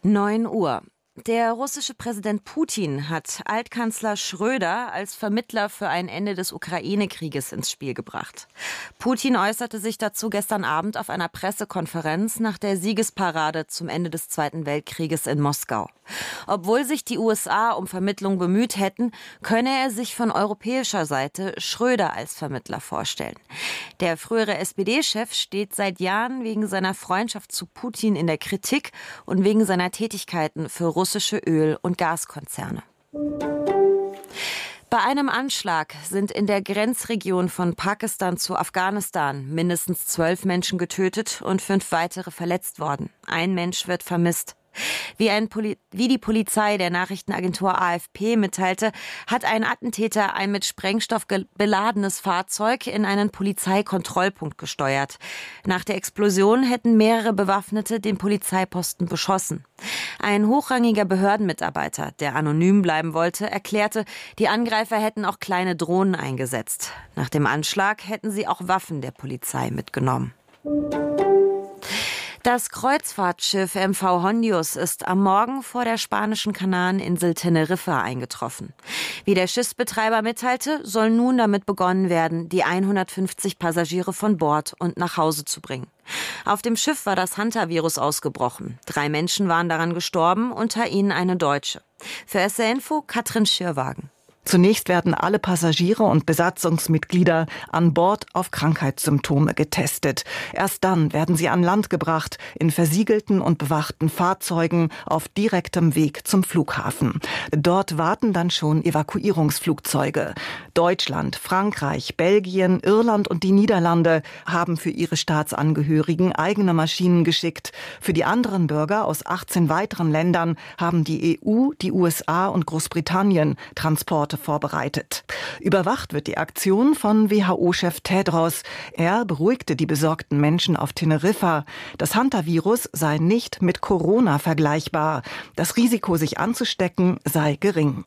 9 Uhr. Der russische Präsident Putin hat Altkanzler Schröder als Vermittler für ein Ende des Ukraine-Krieges ins Spiel gebracht. Putin äußerte sich dazu gestern Abend auf einer Pressekonferenz nach der Siegesparade zum Ende des Zweiten Weltkrieges in Moskau. Obwohl sich die USA um Vermittlung bemüht hätten, könne er sich von europäischer Seite Schröder als Vermittler vorstellen. Der frühere SPD-Chef steht seit Jahren wegen seiner Freundschaft zu Putin in der Kritik und wegen seiner Tätigkeiten für russische Öl- und Gaskonzerne. Bei einem Anschlag sind in der Grenzregion von Pakistan zu Afghanistan mindestens 12 Menschen getötet und 5 weitere verletzt worden. Ein Mensch wird vermisst. Wie die Polizei der Nachrichtenagentur AFP mitteilte, hat ein Attentäter ein mit Sprengstoff beladenes Fahrzeug in einen Polizeikontrollpunkt gesteuert. Nach der Explosion hätten mehrere Bewaffnete den Polizeiposten beschossen. Ein hochrangiger Behördenmitarbeiter, der anonym bleiben wollte, erklärte, die Angreifer hätten auch kleine Drohnen eingesetzt. Nach dem Anschlag hätten sie auch Waffen der Polizei mitgenommen. Das Kreuzfahrtschiff MV Hondius ist am Morgen vor der spanischen Kanareninsel Teneriffa eingetroffen. Wie der Schiffsbetreiber mitteilte, soll nun damit begonnen werden, die 150 Passagiere von Bord und nach Hause zu bringen. Auf dem Schiff war das Hantavirus ausgebrochen. 3 Menschen waren daran gestorben, unter ihnen eine Deutsche. Für SR Info Katrin Schirwagen. Zunächst werden alle Passagiere und Besatzungsmitglieder an Bord auf Krankheitssymptome getestet. Erst dann werden sie an Land gebracht, in versiegelten und bewachten Fahrzeugen auf direktem Weg zum Flughafen. Dort warten dann schon Evakuierungsflugzeuge. Deutschland, Frankreich, Belgien, Irland und die Niederlande haben für ihre Staatsangehörigen eigene Maschinen geschickt. Für die anderen Bürger aus 18 weiteren Ländern haben die EU, die USA und Großbritannien Transporte vorbereitet. Überwacht wird die Aktion von WHO-Chef Tedros. Er beruhigte die besorgten Menschen auf Teneriffa. Das Hantavirus sei nicht mit Corona vergleichbar. Das Risiko, sich anzustecken, sei gering.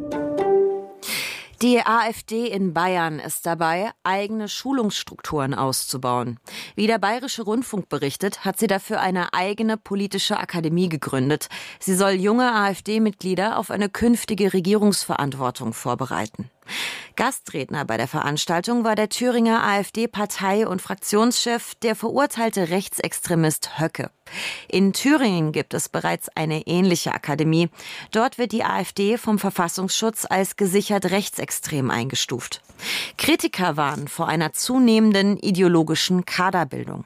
Die AfD in Bayern ist dabei, eigene Schulungsstrukturen auszubauen. Wie der Bayerische Rundfunk berichtet, hat sie dafür eine eigene politische Akademie gegründet. Sie soll junge AfD-Mitglieder auf eine künftige Regierungsverantwortung vorbereiten. Gastredner bei der Veranstaltung war der Thüringer AfD-Partei- und Fraktionschef, der verurteilte Rechtsextremist Höcke. In Thüringen gibt es bereits eine ähnliche Akademie. Dort wird die AfD vom Verfassungsschutz als gesichert rechtsextrem eingestuft. Kritiker warnen vor einer zunehmenden ideologischen Kaderbildung.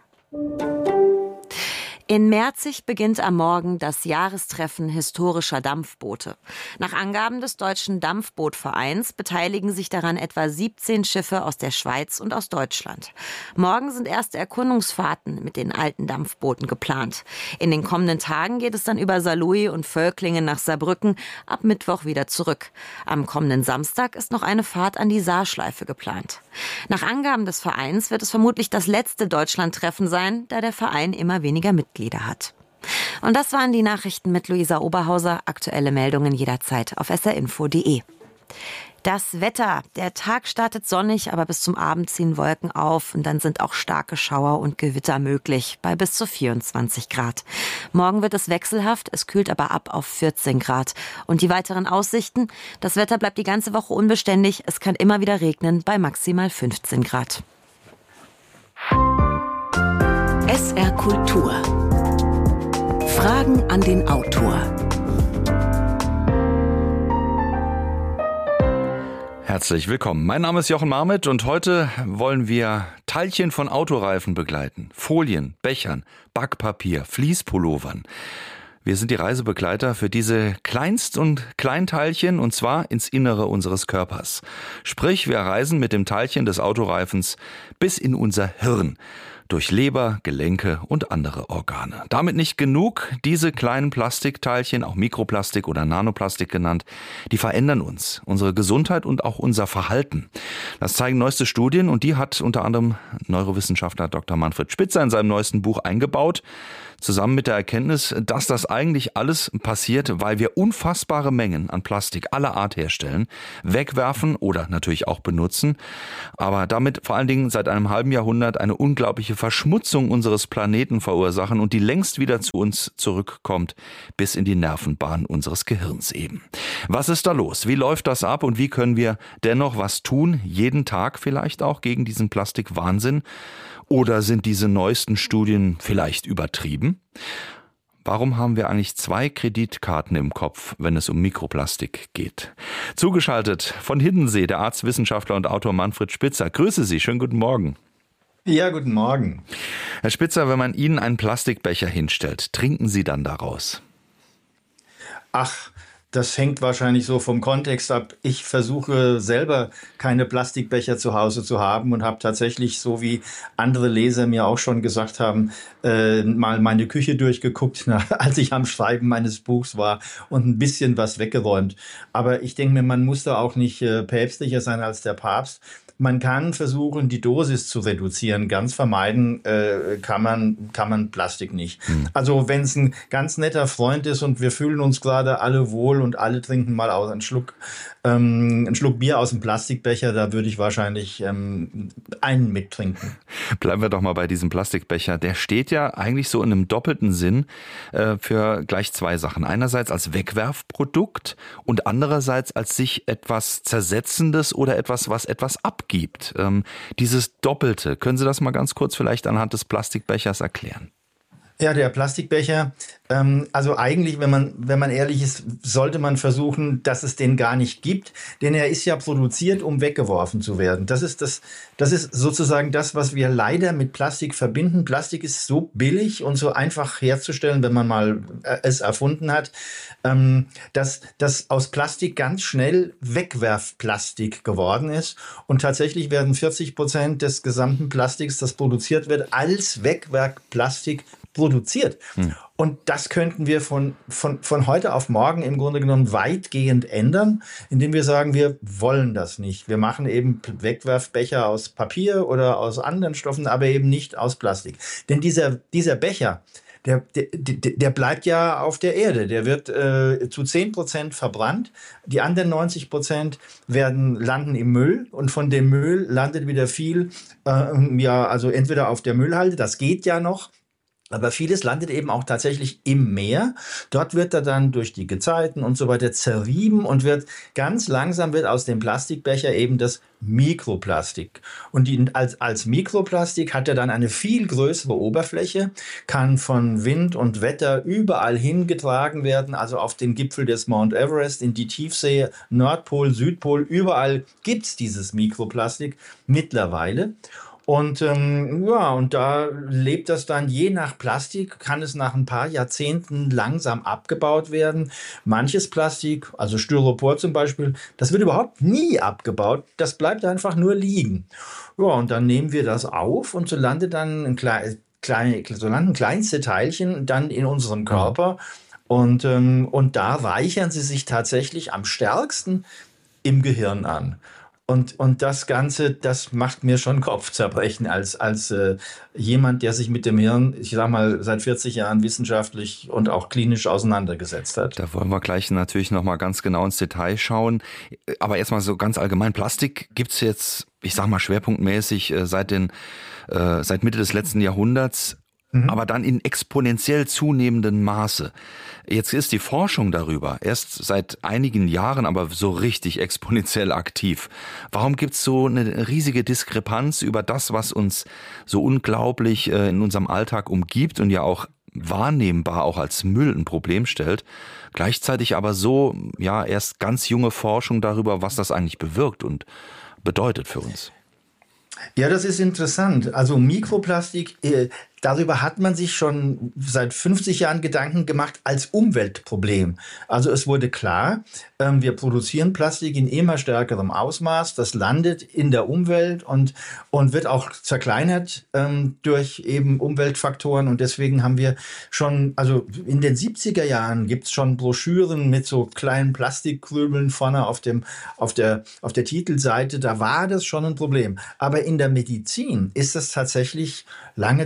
In Merzig beginnt am Morgen das Jahrestreffen historischer Dampfboote. Nach Angaben des Deutschen Dampfbootvereins beteiligen sich daran etwa 17 Schiffe aus der Schweiz und aus Deutschland. Morgen sind erste Erkundungsfahrten mit den alten Dampfbooten geplant. In den kommenden Tagen geht es dann über Saarlouis und Völklingen nach Saarbrücken, ab Mittwoch wieder zurück. Am kommenden Samstag ist noch eine Fahrt an die Saarschleife geplant. Nach Angaben des Vereins wird es vermutlich das letzte Deutschlandtreffen sein, da der Verein immer weniger Mitglieder hat. Und das waren die Nachrichten mit Luisa Oberhauser. Aktuelle Meldungen jederzeit auf srinfo.de. Das Wetter. Der Tag startet sonnig, aber bis zum Abend ziehen Wolken auf und dann sind auch starke Schauer und Gewitter möglich, bei bis zu 24 Grad. Morgen wird es wechselhaft, es kühlt aber ab auf 14 Grad. Und die weiteren Aussichten? Das Wetter bleibt die ganze Woche unbeständig, es kann immer wieder regnen bei maximal 15 Grad. SR Kultur. Fragen an den Autor. Herzlich willkommen. Mein Name ist Jochen Marmit und heute wollen wir Teilchen von Autoreifen begleiten. Folien, Bechern, Backpapier, Fließpullovern. Wir sind die Reisebegleiter für diese Kleinst- und Kleinteilchen und zwar ins Innere unseres Körpers. Sprich, wir reisen mit dem Teilchen des Autoreifens bis in unser Hirn. Durch Leber, Gelenke und andere Organe. Damit nicht genug, diese kleinen Plastikteilchen, auch Mikroplastik oder Nanoplastik genannt, die verändern uns, unsere Gesundheit und auch unser Verhalten. Das zeigen neueste Studien und die hat unter anderem Neurowissenschaftler Dr. Manfred Spitzer in seinem neuesten Buch eingebaut. zusammen mit der Erkenntnis, dass das eigentlich alles passiert, weil wir unfassbare Mengen an Plastik aller Art herstellen, wegwerfen oder natürlich auch benutzen, aber damit vor allen Dingen seit einem halben Jahrhundert eine unglaubliche Verschmutzung unseres Planeten verursachen und die längst wieder zu uns zurückkommt, bis in die Nervenbahn unseres Gehirns eben. Was ist da los? Wie läuft das ab und wie können wir dennoch was tun, jeden Tag vielleicht auch gegen diesen Plastikwahnsinn? Oder sind diese neuesten Studien vielleicht übertrieben? Warum haben wir eigentlich 2 Kreditkarten im Kopf, wenn es um Mikroplastik geht? Zugeschaltet von Hiddensee, der Arzt, Wissenschaftler und Autor Manfred Spitzer. Grüße Sie, schönen guten Morgen. Ja, guten Morgen. Herr Spitzer, wenn man Ihnen einen Plastikbecher hinstellt, trinken Sie dann daraus? Ach, das hängt wahrscheinlich so vom Kontext ab. Ich versuche selber keine Plastikbecher zu Hause zu haben und habe tatsächlich, so wie andere Leser mir auch schon gesagt haben, mal meine Küche durchgeguckt, als ich am Schreiben meines Buchs war und ein bisschen was weggeräumt. Aber ich denke mir, man muss da auch nicht päpstlicher sein als der Papst. Man kann versuchen, die Dosis zu reduzieren. Ganz vermeiden kann man Plastik nicht. Also wenn es ein ganz netter Freund ist und wir fühlen uns gerade alle wohl und alle trinken mal einen Schluck Bier aus dem Plastikbecher, da würde ich wahrscheinlich einen mittrinken. Bleiben wir doch mal bei diesem Plastikbecher. Der steht ja eigentlich so in einem doppelten Sinn für gleich 2 Sachen. Einerseits als Wegwerfprodukt und andererseits als sich etwas Zersetzendes oder etwas, was etwas abgibt. Dieses Doppelte, können Sie das mal ganz kurz vielleicht anhand des Plastikbechers erklären? Ja, der Plastikbecher, also eigentlich, wenn man ehrlich ist, sollte man versuchen, dass es den gar nicht gibt, denn er ist ja produziert, um weggeworfen zu werden. Das ist sozusagen das, was wir leider mit Plastik verbinden. Plastik ist so billig und so einfach herzustellen, wenn man mal es erfunden hat, dass aus Plastik ganz schnell Wegwerfplastik geworden ist. Und tatsächlich werden 40% des gesamten Plastiks, das produziert wird, als Wegwerfplastik produziert. Und das könnten wir von heute auf morgen im Grunde genommen weitgehend ändern, indem wir sagen, wir wollen das nicht. Wir machen eben Wegwerfbecher aus Papier oder aus anderen Stoffen, aber eben nicht aus Plastik. Denn dieser Becher, der bleibt ja auf der Erde. Der wird zu 10% verbrannt. Die anderen 90% landen im Müll. Und von dem Müll landet wieder viel, also entweder auf der Müllhalde, das geht ja noch. Aber vieles landet eben auch tatsächlich im Meer. Dort wird er dann durch die Gezeiten und so weiter zerrieben und wird ganz langsam aus dem Plastikbecher eben das Mikroplastik. Und als Mikroplastik hat er dann eine viel größere Oberfläche, kann von Wind und Wetter überall hingetragen werden, also auf den Gipfel des Mount Everest, in die Tiefsee, Nordpol, Südpol, überall gibt's dieses Mikroplastik mittlerweile. Und und da lebt das dann je nach Plastik, kann es nach ein paar Jahrzehnten langsam abgebaut werden. Manches Plastik, also Styropor zum Beispiel, das wird überhaupt nie abgebaut. Das bleibt einfach nur liegen. Ja, und dann nehmen wir das auf und so landen kleinste Teilchen dann in unserem Körper. Und da reichern sie sich tatsächlich am stärksten im Gehirn an. Und das Ganze, das macht mir schon Kopfzerbrechen als jemand, der sich mit dem Hirn, ich sag mal, seit 40 Jahren wissenschaftlich und auch klinisch auseinandergesetzt hat. Da wollen wir gleich natürlich nochmal ganz genau ins Detail schauen. Aber erstmal so ganz allgemein, Plastik gibt's jetzt, ich sag mal schwerpunktmäßig seit Mitte des letzten Jahrhunderts. Aber dann in exponentiell zunehmendem Maße. Jetzt ist die Forschung darüber erst seit einigen Jahren aber so richtig exponentiell aktiv. Warum gibt es so eine riesige Diskrepanz über das, was uns so unglaublich in unserem Alltag umgibt und ja auch wahrnehmbar auch als Müll ein Problem stellt, gleichzeitig aber so erst ganz junge Forschung darüber, was das eigentlich bewirkt und bedeutet für uns? Ja, das ist interessant. Also Mikroplastik, darüber hat man sich schon seit 50 Jahren Gedanken gemacht als Umweltproblem. Also es wurde klar, wir produzieren Plastik in immer stärkerem Ausmaß. Das landet in der Umwelt und wird auch zerkleinert durch eben Umweltfaktoren. Und deswegen haben wir schon, also in den 70er Jahren gibt es schon Broschüren mit so kleinen Plastikkrümeln vorne auf der Titelseite. Da war das schon ein Problem. Aber in der Medizin ist das tatsächlich lange Zeit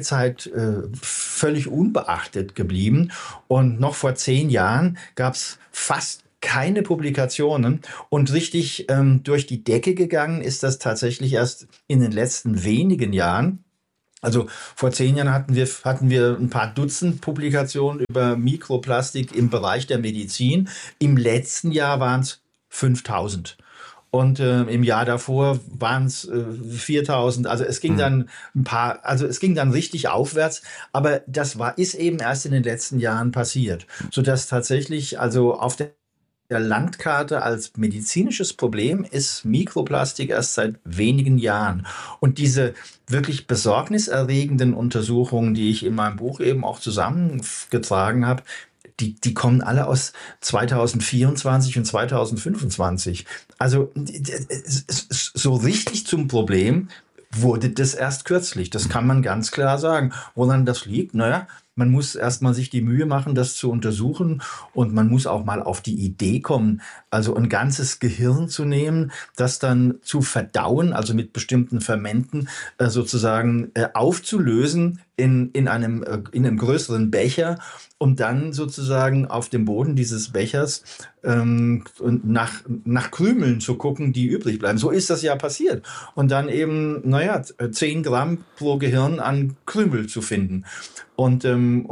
völlig unbeachtet geblieben. Und noch vor 10 Jahren gab es fast keine Publikationen und richtig durch die Decke gegangen ist das tatsächlich erst in den letzten wenigen Jahren. Also vor 10 Jahren hatten wir ein paar Dutzend Publikationen über Mikroplastik im Bereich der Medizin. Im letzten Jahr waren es 5.000. Und im Jahr davor waren es 4.000. Also es ging dann es ging dann richtig aufwärts. Aber ist eben erst in den letzten Jahren passiert, sodass tatsächlich also auf der Landkarte als medizinisches Problem ist Mikroplastik erst seit wenigen Jahren. Und diese wirklich besorgniserregenden Untersuchungen, die ich in meinem Buch eben auch zusammengetragen habe, die kommen alle aus 2024 und 2025. Also so richtig zum Problem wurde das erst kürzlich. Das kann man ganz klar sagen. Woran das liegt? Naja, man muss erstmal sich die Mühe machen, das zu untersuchen, und man muss auch mal auf die Idee kommen, also ein ganzes Gehirn zu nehmen, das dann zu verdauen, also mit bestimmten Fermenten sozusagen aufzulösen in einem größeren Becher, um dann sozusagen auf dem Boden dieses Bechers nach Krümeln zu gucken, die übrig bleiben. So ist das ja passiert. Und dann eben, 10 Gramm pro Gehirn an Krümel zu finden. Und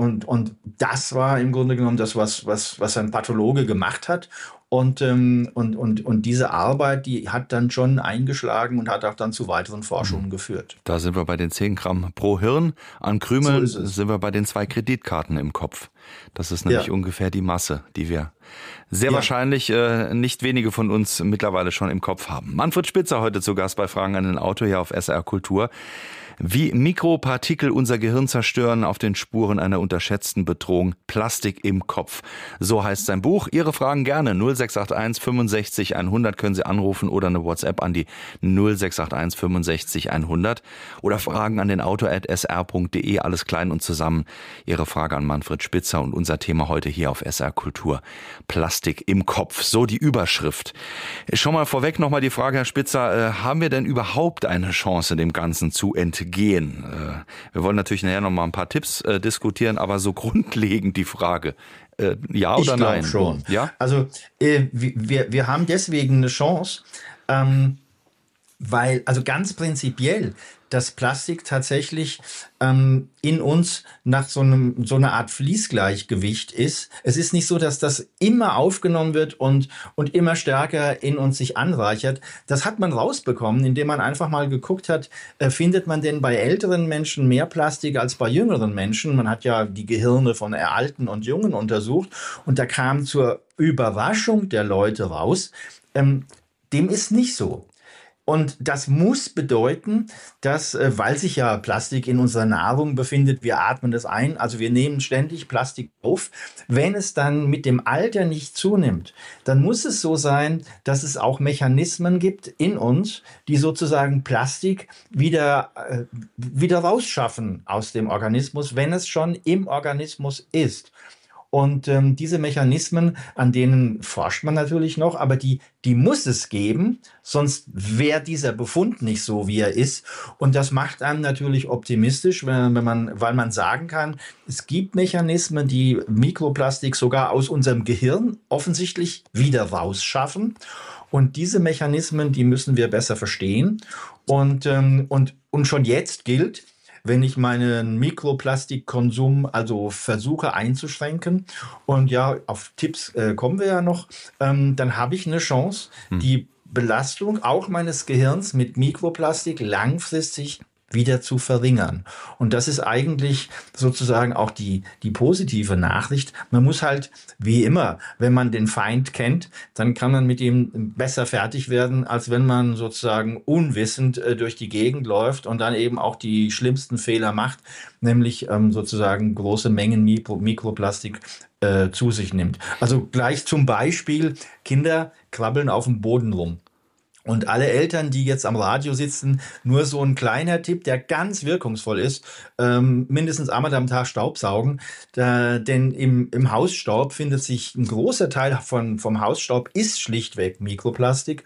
das war im Grunde genommen das, was ein Pathologe gemacht hat. Und diese Arbeit, die hat dann schon eingeschlagen und hat auch dann zu weiteren Forschungen geführt. Da sind wir bei den 10 Gramm pro Hirn. An Krümeln So sind wir bei den 2 Kreditkarten im Kopf. Das ist nämlich ungefähr die Masse, die wir sehr wahrscheinlich nicht wenige von uns mittlerweile schon im Kopf haben. Manfred Spitzer heute zu Gast bei Fragen an den Autor hier auf SR Kultur. Wie Mikropartikel unser Gehirn zerstören, auf den Spuren einer unterschätzten Bedrohung, Plastik im Kopf. So heißt sein Buch. Ihre Fragen gerne 0681 65 100 können Sie anrufen oder eine WhatsApp an die 0681 65 100 oder Fragen an den Autor@sr.de, alles klein und zusammen. Ihre Frage an Manfred Spitzer und unser Thema heute hier auf SR Kultur. Plastik im Kopf, so die Überschrift. Schon mal vorweg nochmal die Frage, Herr Spitzer, haben wir denn überhaupt eine Chance, dem Ganzen zu entgehen? Wir wollen natürlich nachher noch mal ein paar Tipps diskutieren, aber so grundlegend die Frage, ja oder nein? Ich glaube schon. Ja? Also wir haben deswegen eine Chance, weil, also ganz prinzipiell, das Plastik tatsächlich in uns nach so einer Art Fließgleichgewicht ist. Es ist nicht so, dass das immer aufgenommen wird und immer stärker in uns sich anreichert. Das hat man rausbekommen, indem man einfach mal geguckt hat, findet man denn bei älteren Menschen mehr Plastik als bei jüngeren Menschen? Man hat ja die Gehirne von Alten und Jungen untersucht und da kam zur Überraschung der Leute raus, dem ist nicht so. Und das muss bedeuten, dass, weil sich ja Plastik in unserer Nahrung befindet, wir atmen das ein, also wir nehmen ständig Plastik auf. Wenn es dann mit dem Alter nicht zunimmt, dann muss es so sein, dass es auch Mechanismen gibt in uns, die sozusagen Plastik wieder rausschaffen aus dem Organismus, wenn es schon im Organismus ist. Und diese Mechanismen, an denen forscht man natürlich noch, aber die muss es geben, sonst wäre dieser Befund nicht so, wie er ist. Und das macht einem natürlich optimistisch, weil man sagen kann, es gibt Mechanismen, die Mikroplastik sogar aus unserem Gehirn offensichtlich wieder rausschaffen. Und diese Mechanismen, die müssen wir besser verstehen. Und schon jetzt gilt, wenn ich meinen Mikroplastikkonsum also versuche einzuschränken, und ja, auf Tipps kommen wir ja noch, dann habe ich eine Chance, die Belastung auch meines Gehirns mit Mikroplastik langfristig wieder zu verringern. Und das ist eigentlich sozusagen auch die positive Nachricht. Man muss halt, wie immer, wenn man den Feind kennt, dann kann man mit ihm besser fertig werden, als wenn man sozusagen unwissend durch die Gegend läuft und dann eben auch die schlimmsten Fehler macht, nämlich sozusagen große Mengen Mikroplastik zu sich nimmt. Also gleich zum Beispiel, Kinder krabbeln auf dem Boden rum. Und alle Eltern, die jetzt am Radio sitzen, nur so ein kleiner Tipp, der ganz wirkungsvoll ist, mindestens einmal am Tag Staubsaugen, denn im Hausstaub findet sich ein großer Teil vom Hausstaub ist schlichtweg Mikroplastik.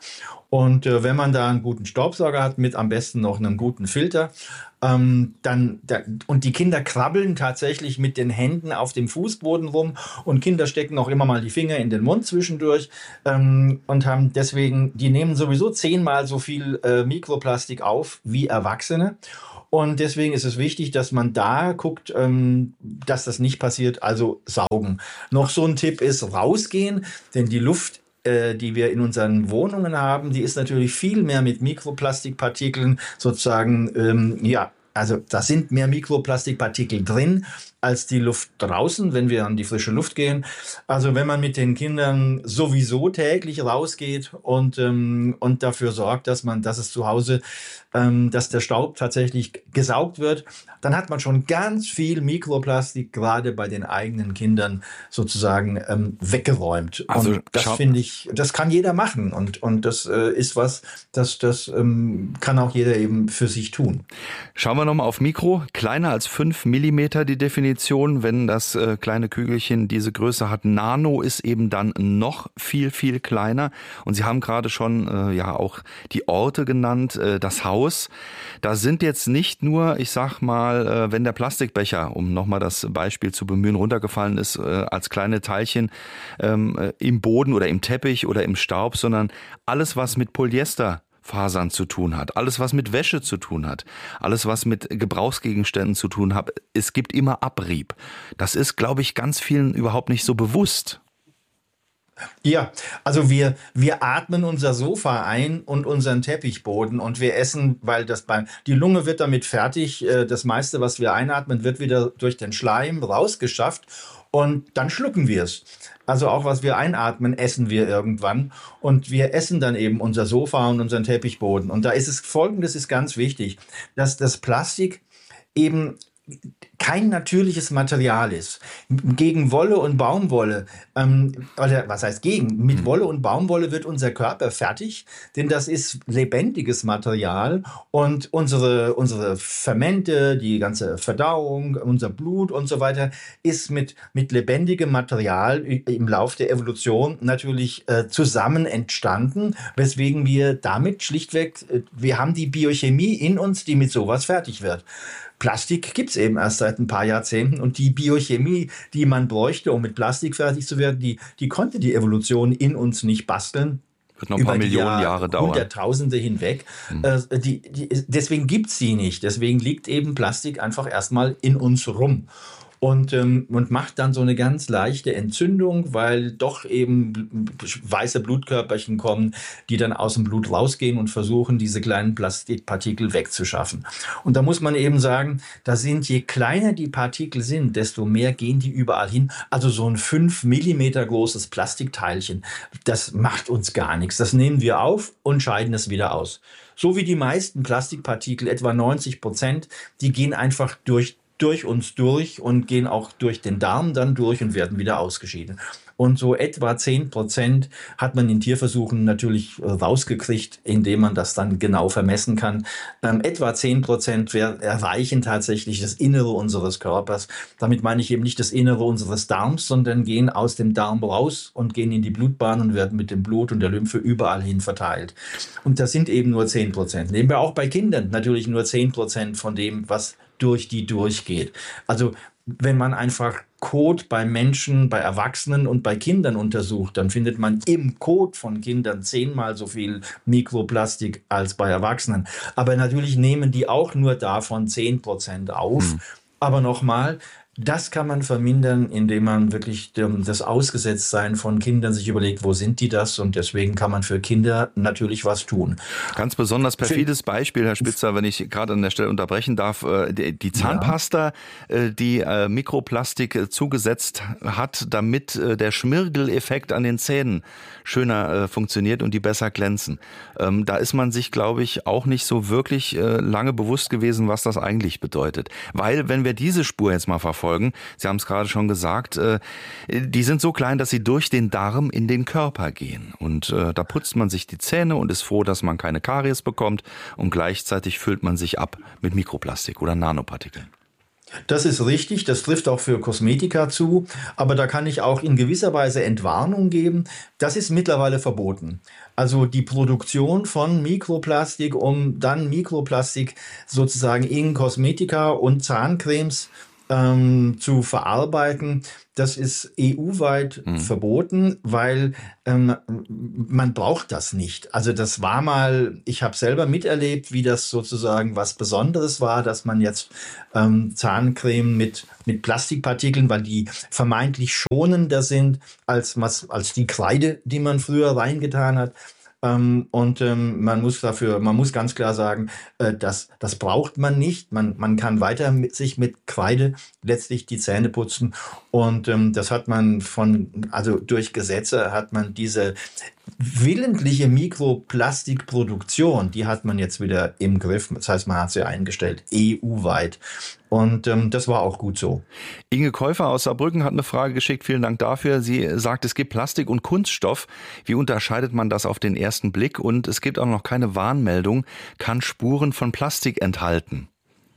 Und wenn man da einen guten Staubsauger hat, mit am besten noch einem guten Filter, und die Kinder krabbeln tatsächlich mit den Händen auf dem Fußboden rum und Kinder stecken auch immer mal die Finger in den Mund zwischendurch und haben deswegen, die nehmen sowieso 10-mal so viel Mikroplastik auf wie Erwachsene. Und deswegen ist es wichtig, dass man da guckt, dass das nicht passiert, also saugen. Noch so ein Tipp ist rausgehen, denn die Luft, die wir in unseren Wohnungen haben, die ist natürlich viel mehr mit Mikroplastikpartikeln sozusagen, also da sind mehr Mikroplastikpartikel drin als die Luft draußen, wenn wir an die frische Luft gehen. Also wenn man mit den Kindern sowieso täglich rausgeht und dafür sorgt, dass es zu Hause, dass der Staub tatsächlich gesaugt wird, dann hat man schon ganz viel Mikroplastik gerade bei den eigenen Kindern sozusagen weggeräumt. Also und das finde ich, das kann jeder machen und das ist was, das kann auch jeder eben für sich tun. Schauen wir nochmal auf Mikro. Kleiner als 5 Millimeter die Definition. Wenn das kleine Kügelchen diese Größe hat. Nano ist eben dann noch viel, viel kleiner. Und Sie haben gerade schon auch die Orte genannt, das Haus. Da sind jetzt nicht nur, ich sag mal, wenn der Plastikbecher, um nochmal das Beispiel zu bemühen, runtergefallen ist, als kleine Teilchen im Boden oder im Teppich oder im Staub, sondern alles, was mit Polyesterfasern zu tun hat, alles was mit Wäsche zu tun hat, alles was mit Gebrauchsgegenständen zu tun hat, es gibt immer Abrieb. Das ist, glaube ich, ganz vielen überhaupt nicht so bewusst. Ja, also wir atmen unser Sofa ein und unseren Teppichboden und wir essen, weil die Lunge wird damit fertig, das meiste, was wir einatmen, wird wieder durch den Schleim rausgeschafft und dann schlucken wir es. Also auch was wir einatmen, essen wir irgendwann und wir essen dann eben unser Sofa und unseren Teppichboden. Und da ist es Folgendes ist ganz wichtig, dass das Plastik eben kein natürliches Material ist. Gegen Wolle und Baumwolle, oder was heißt gegen? Mit Wolle und Baumwolle wird unser Körper fertig, denn das ist lebendiges Material und unsere Fermente, die ganze Verdauung, unser Blut und so weiter ist mit lebendigem Material im Lauf der Evolution natürlich zusammen entstanden, weswegen wir damit schlichtweg, wir haben die Biochemie in uns, die mit sowas fertig wird. Plastik gibt's eben erst seit ein paar Jahrzehnten und die Biochemie, die man bräuchte, um mit Plastik fertig zu werden, die konnte die Evolution in uns nicht basteln. Wird noch ein paar Millionen Jahre dauern. Hunderttausende hinweg. Deswegen gibt's sie nicht. Deswegen liegt eben Plastik einfach erstmal in uns rum. Und macht dann so eine ganz leichte Entzündung, weil doch eben weiße Blutkörperchen kommen, die dann aus dem Blut rausgehen und versuchen, diese kleinen Plastikpartikel wegzuschaffen. Und da muss man eben sagen, je kleiner die Partikel sind, desto mehr gehen die überall hin. Also so ein 5 Millimeter großes Plastikteilchen, das macht uns gar nichts. Das nehmen wir auf und scheiden es wieder aus. So wie die meisten Plastikpartikel, etwa 90%, die gehen einfach durch uns durch und gehen auch durch den Darm dann durch und werden wieder ausgeschieden. Und so etwa 10% hat man in Tierversuchen natürlich rausgekriegt, indem man das dann genau vermessen kann. Etwa 10% erreichen tatsächlich das Innere unseres Körpers. Damit meine ich eben nicht das Innere unseres Darms, sondern gehen aus dem Darm raus und gehen in die Blutbahn und werden mit dem Blut und der Lymphe überall hin verteilt. Und das sind eben nur 10%. Nehmen wir auch bei Kindern natürlich nur 10% von dem, was durch die durchgeht. Also wenn man einfach Kot bei Menschen, bei Erwachsenen und bei Kindern untersucht, dann findet man im Kot von Kindern 10-mal so viel Mikroplastik als bei Erwachsenen. Aber natürlich nehmen die auch nur davon 10% auf. Aber nochmal, das kann man vermindern, indem man wirklich das Ausgesetztsein von Kindern sich überlegt, wo sind die das? Und deswegen kann man für Kinder natürlich was tun. Ganz besonders perfides Beispiel, Herr Spitzer, wenn ich gerade an der Stelle unterbrechen darf. Die Zahnpasta, die Mikroplastik zugesetzt hat, damit der Schmirgeleffekt an den Zähnen schöner funktioniert und die besser glänzen. Da ist man sich, glaube ich, auch nicht so wirklich lange bewusst gewesen, was das eigentlich bedeutet. Weil, wenn wir diese Spur jetzt mal verfolgen, Sie haben es gerade schon gesagt, die sind so klein, dass sie durch den Darm in den Körper gehen. Und da putzt man sich die Zähne und ist froh, dass man keine Karies bekommt. Und gleichzeitig füllt man sich ab mit Mikroplastik oder Nanopartikeln. Das ist richtig, das trifft auch für Kosmetika zu, aber da kann ich auch in gewisser Weise Entwarnung geben. Das ist mittlerweile verboten. Also die Produktion von Mikroplastik, um dann Mikroplastik sozusagen in Kosmetika und Zahncremes zu verarbeiten, das ist EU-weit verboten, weil man braucht das nicht. Also das war mal, ich habe selber miterlebt, wie das sozusagen was Besonderes war, dass man jetzt Zahncreme mit Plastikpartikeln, weil die vermeintlich schonender sind als die Kreide, die man früher reingetan hat. Man muss ganz klar sagen, das braucht man nicht. Man kann weiter sich mit Kreide letztlich die Zähne putzen. Und das hat man durch Gesetze hat man diese willentliche Mikroplastikproduktion, die hat man jetzt wieder im Griff. Das heißt, man hat sie eingestellt, EU-weit. Und das war auch gut so. Inge Käufer aus Saarbrücken hat eine Frage geschickt. Vielen Dank dafür. Sie sagt, es gibt Plastik und Kunststoff. Wie unterscheidet man das auf den ersten Blick? Und es gibt auch noch keine Warnmeldung. Kann Spuren von Plastik enthalten?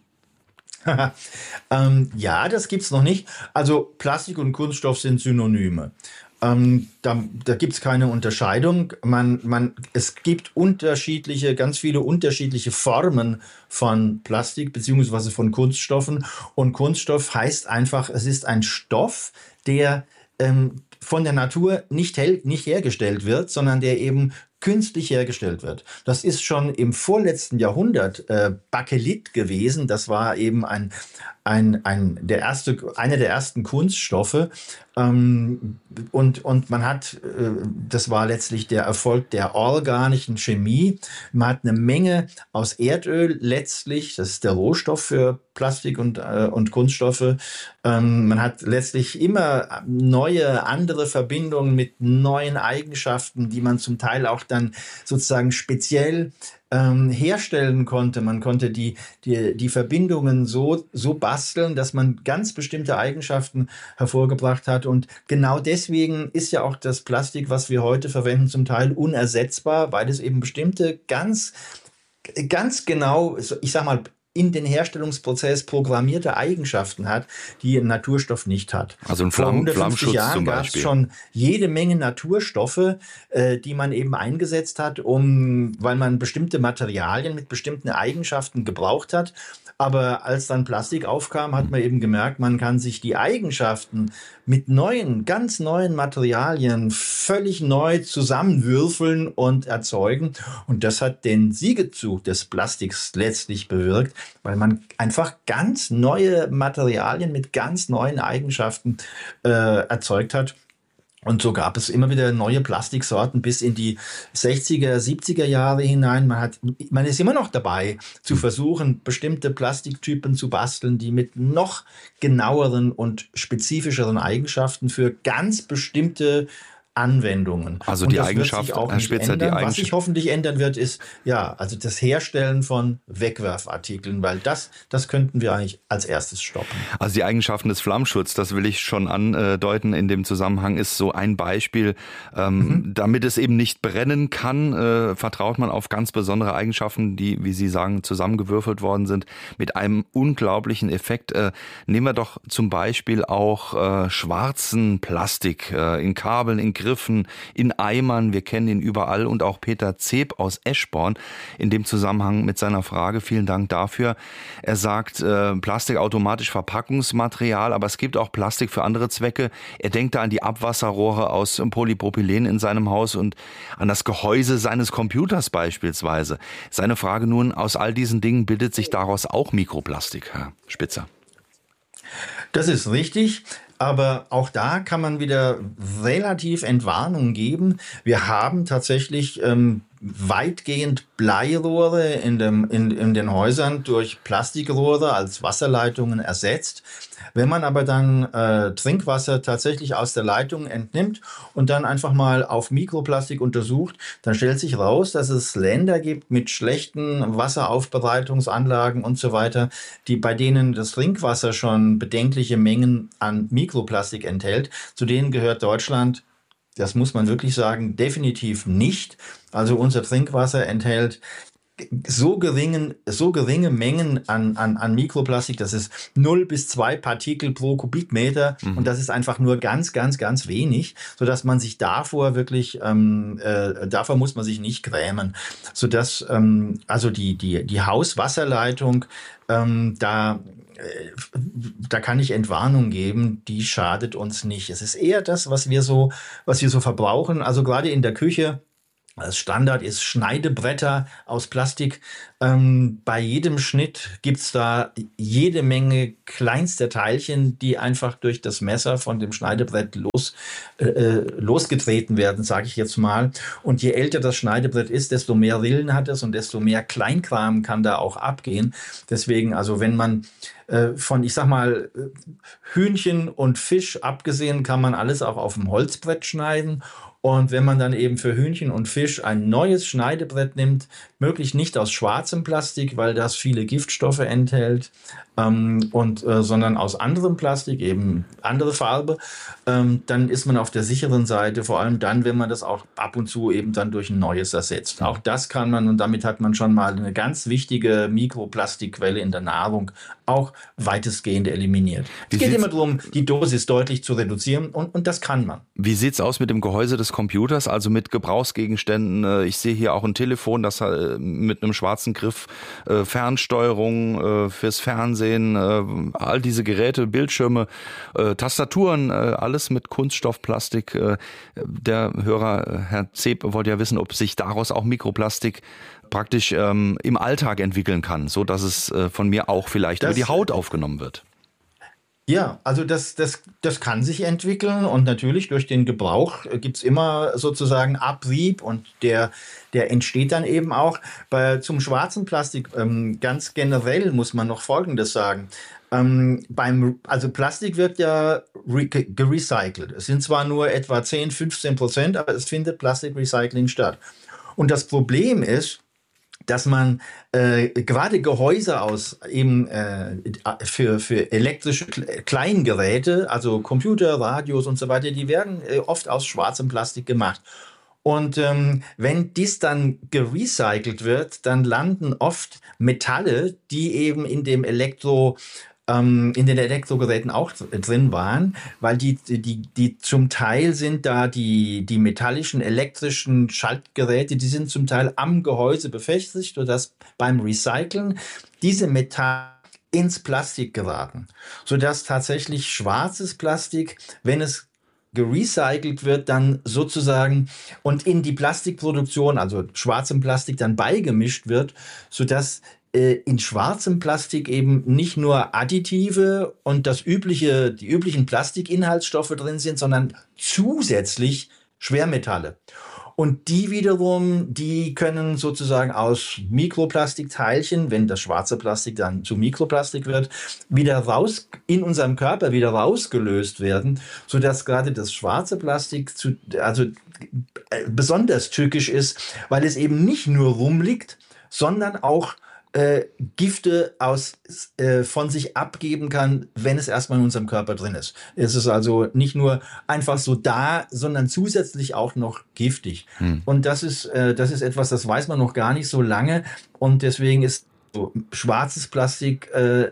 Ja, das gibt's noch nicht. Also Plastik und Kunststoff sind Synonyme. Da gibt es keine Unterscheidung. Es gibt ganz viele unterschiedliche Formen von Plastik beziehungsweise von Kunststoffen. Und Kunststoff heißt einfach, es ist ein Stoff, der von der Natur nicht hergestellt wird, sondern der eben künstlich hergestellt wird. Das ist schon im vorletzten Jahrhundert Bakelit gewesen. Das war eben einer der ersten Kunststoffe. Und man hat, das war letztlich der Erfolg der organischen Chemie. Man hat eine Menge aus Erdöl letztlich, das ist der Rohstoff für Plastik und Kunststoffe. Man hat letztlich immer neue, andere Verbindungen mit neuen Eigenschaften, die man zum Teil auch dann sozusagen speziell herstellen konnte. Man konnte die Verbindungen so basteln, dass man ganz bestimmte Eigenschaften hervorgebracht hat. Und genau deswegen ist ja auch das Plastik, was wir heute verwenden, zum Teil unersetzbar, weil es eben bestimmte ganz genau, ich sag mal, in den Herstellungsprozess programmierte Eigenschaften hat, die ein Naturstoff nicht hat. Also ein Flammschutz Jahren zum gab es Beispiel. schon jede Menge Naturstoffe, die man eben eingesetzt hat, weil man bestimmte Materialien mit bestimmten Eigenschaften gebraucht hat. Aber als dann Plastik aufkam, hat man eben gemerkt, man kann sich die Eigenschaften mit ganz neuen Materialien völlig neu zusammenwürfeln und erzeugen. Und das hat den Siegezug des Plastiks letztlich bewirkt, weil man einfach ganz neue Materialien mit ganz neuen Eigenschaften erzeugt hat. Und so gab es immer wieder neue Plastiksorten bis in die 60er, 70er Jahre hinein. Man ist immer noch dabei, zu versuchen, bestimmte Plastiktypen zu basteln, die mit noch genaueren und spezifischeren Eigenschaften für ganz bestimmte Anwendungen. Also und die das Eigenschaft, wird sich auch Herr nicht Spitzer, ändern. die Was Eigenschaft. sich hoffentlich ändern wird, ist also das Herstellen von Wegwerfartikeln, weil das könnten wir eigentlich als erstes stoppen. Also die Eigenschaften des Flammschutzes, das will ich schon andeuten in dem Zusammenhang, ist so ein Beispiel. Damit es eben nicht brennen kann, vertraut man auf ganz besondere Eigenschaften, die, wie Sie sagen, zusammengewürfelt worden sind, mit einem unglaublichen Effekt. Nehmen wir doch zum Beispiel auch schwarzen Plastik in Kabeln, in Griffen, in Eimern. Wir kennen ihn überall. Und auch Peter Zeb aus Eschborn in dem Zusammenhang mit seiner Frage. Vielen Dank dafür. Er sagt, Plastik automatisch Verpackungsmaterial, aber es gibt auch Plastik für andere Zwecke. Er denkt da an die Abwasserrohre aus Polypropylen in seinem Haus und an das Gehäuse seines Computers beispielsweise. Seine Frage nun, aus all diesen Dingen bildet sich daraus auch Mikroplastik, Herr Spitzer? Das ist richtig. Aber auch da kann man wieder relativ Entwarnung geben. Wir haben tatsächlich weitgehend Bleirohre in den Häusern durch Plastikrohre als Wasserleitungen ersetzt. Wenn man aber dann Trinkwasser tatsächlich aus der Leitung entnimmt und dann einfach mal auf Mikroplastik untersucht, dann stellt sich raus, dass es Länder gibt mit schlechten Wasseraufbereitungsanlagen und so weiter, bei denen das Trinkwasser schon bedenkliche Mengen an Mikroplastik enthält. Zu denen gehört Deutschland, das muss man wirklich sagen, definitiv nicht. Also unser Trinkwasser enthält so geringe Mengen an Mikroplastik, das ist 0 bis 2 Partikel pro Kubikmeter und das ist einfach nur ganz, ganz, ganz wenig, sodass man sich davor wirklich, davor muss man sich nicht grämen, sodass also die Hauswasserleitung, da kann ich Entwarnung geben, die schadet uns nicht. Es ist eher das, was wir so verbrauchen, also gerade in der Küche. Als Standard ist Schneidebretter aus Plastik. Bei jedem Schnitt gibt's da jede Menge kleinster Teilchen, die einfach durch das Messer von dem Schneidebrett losgetreten werden, sage ich jetzt mal. Und je älter das Schneidebrett ist, desto mehr Rillen hat es und desto mehr Kleinkram kann da auch abgehen. Deswegen, also wenn man von, ich sag mal, Hühnchen und Fisch abgesehen, kann man alles auch auf dem Holzbrett schneiden. Und wenn man dann eben für Hühnchen und Fisch ein neues Schneidebrett nimmt, möglichst nicht aus schwarzem Plastik, weil das viele Giftstoffe enthält, sondern aus anderem Plastik, eben andere Farbe, dann ist man auf der sicheren Seite, vor allem dann, wenn man das auch ab und zu eben dann durch ein neues ersetzt. Auch das kann man, und damit hat man schon mal eine ganz wichtige Mikroplastikquelle in der Nahrung auch weitestgehend eliminiert. Es geht immer darum, die Dosis deutlich zu reduzieren und das kann man. Wie sieht's aus mit dem Gehäuse des Computers, also mit Gebrauchsgegenständen? Ich sehe hier auch ein Telefon, das mit einem schwarzen Griff, Fernsteuerung fürs Fernsehen, all diese Geräte, Bildschirme, Tastaturen, alles mit Kunststoffplastik. Der Hörer, Herr Zeb, wollte ja wissen, ob sich daraus auch Mikroplastik praktisch im Alltag entwickeln kann, so dass es von mir auch vielleicht über die Haut aufgenommen wird. Ja, also das kann sich entwickeln und natürlich durch den Gebrauch gibt's immer sozusagen Abrieb und der entsteht dann eben auch. Zum schwarzen Plastik ganz generell muss man noch Folgendes sagen. Also Plastik wird ja gerecycelt. Es sind zwar nur etwa 10-15%, aber es findet Plastikrecycling statt. Und das Problem ist, dass man gerade Gehäuse aus eben für elektrische Kleingeräte, also Computer, Radios und so weiter, die werden oft aus schwarzem Plastik gemacht. Und wenn dies dann gerecycelt wird, dann landen oft Metalle, die eben in den Elektrogeräten auch drin waren, weil die zum Teil sind da die metallischen, elektrischen Schaltgeräte, die sind zum Teil am Gehäuse befestigt, sodass beim Recyceln diese Metalle ins Plastik geraten, sodass tatsächlich schwarzes Plastik, wenn es gerecycelt wird, dann sozusagen und in die Plastikproduktion, also schwarzem Plastik, dann beigemischt wird, sodass in schwarzem Plastik eben nicht nur Additive und die üblichen Plastikinhaltsstoffe drin sind, sondern zusätzlich Schwermetalle. Und die wiederum, die können sozusagen aus Mikroplastikteilchen, wenn das schwarze Plastik dann zu Mikroplastik wird, wieder in unserem Körper wieder rausgelöst werden, sodass gerade das schwarze Plastik besonders tückisch ist, weil es eben nicht nur rumliegt, sondern auch Gifte von sich abgeben kann, wenn es erstmal in unserem Körper drin ist. Es ist also nicht nur einfach so da, sondern zusätzlich auch noch giftig. Und das ist etwas, das weiß man noch gar nicht so lange und deswegen ist so schwarzes Plastik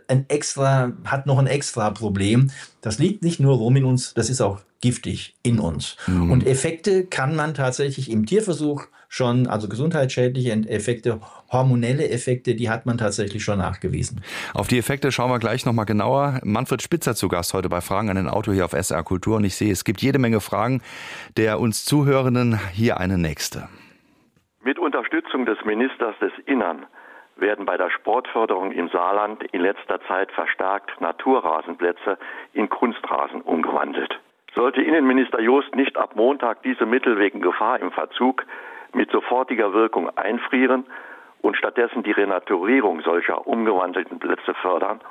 hat noch ein extra Problem. Das liegt nicht nur rum in uns, das ist auch giftig in uns. Und Effekte kann man tatsächlich im Tierversuch schon, also gesundheitsschädliche Effekte, hormonelle Effekte, die hat man tatsächlich schon nachgewiesen. Auf die Effekte schauen wir gleich nochmal genauer. Manfred Spitzer zu Gast heute bei Fragen an den Autor hier auf SR Kultur. Und ich sehe, es gibt jede Menge Fragen der uns Zuhörenden. Hier eine nächste. Mit Unterstützung des Ministers des Innern werden bei der Sportförderung im Saarland in letzter Zeit verstärkt Naturrasenplätze in Kunstrasen umgewandelt. Sollte Innenminister Jost nicht ab Montag diese Mittel wegen Gefahr im Verzug mit sofortiger Wirkung einfrieren und stattdessen die Renaturierung solcher umgewandelten Plätze fördern?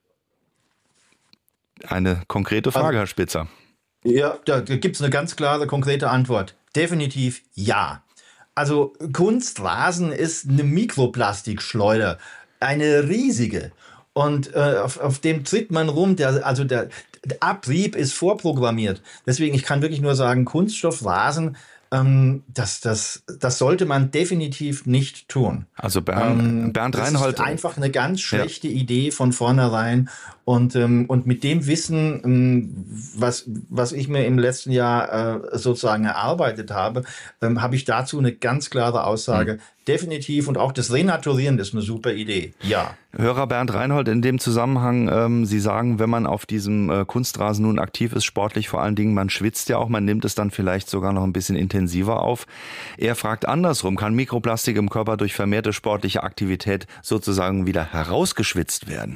Eine konkrete Frage, Herr Spitzer. Ja, da gibt es eine ganz klare, konkrete Antwort. Definitiv ja. Also Kunstrasen ist eine Mikroplastikschleuder, eine riesige. Und auf dem tritt man rum, der Abrieb ist vorprogrammiert. Deswegen, ich kann wirklich nur sagen, Kunststoffrasen Das sollte man definitiv nicht tun. Also Bernd Reinhold. Das ist einfach eine ganz schlechte Idee von vornherein. Und mit dem Wissen, was ich mir im letzten Jahr sozusagen erarbeitet habe, habe ich dazu eine ganz klare Aussage. Definitiv. Und auch das Renaturieren ist eine super Idee. Ja. Hörer Bernd Reinhold, in dem Zusammenhang, Sie sagen, wenn man auf diesem Kunstrasen nun aktiv ist, sportlich vor allen Dingen, man schwitzt ja auch, man nimmt es dann vielleicht sogar noch ein bisschen intensiver auf. Er fragt andersrum, kann Mikroplastik im Körper durch vermehrte sportliche Aktivität sozusagen wieder herausgeschwitzt werden?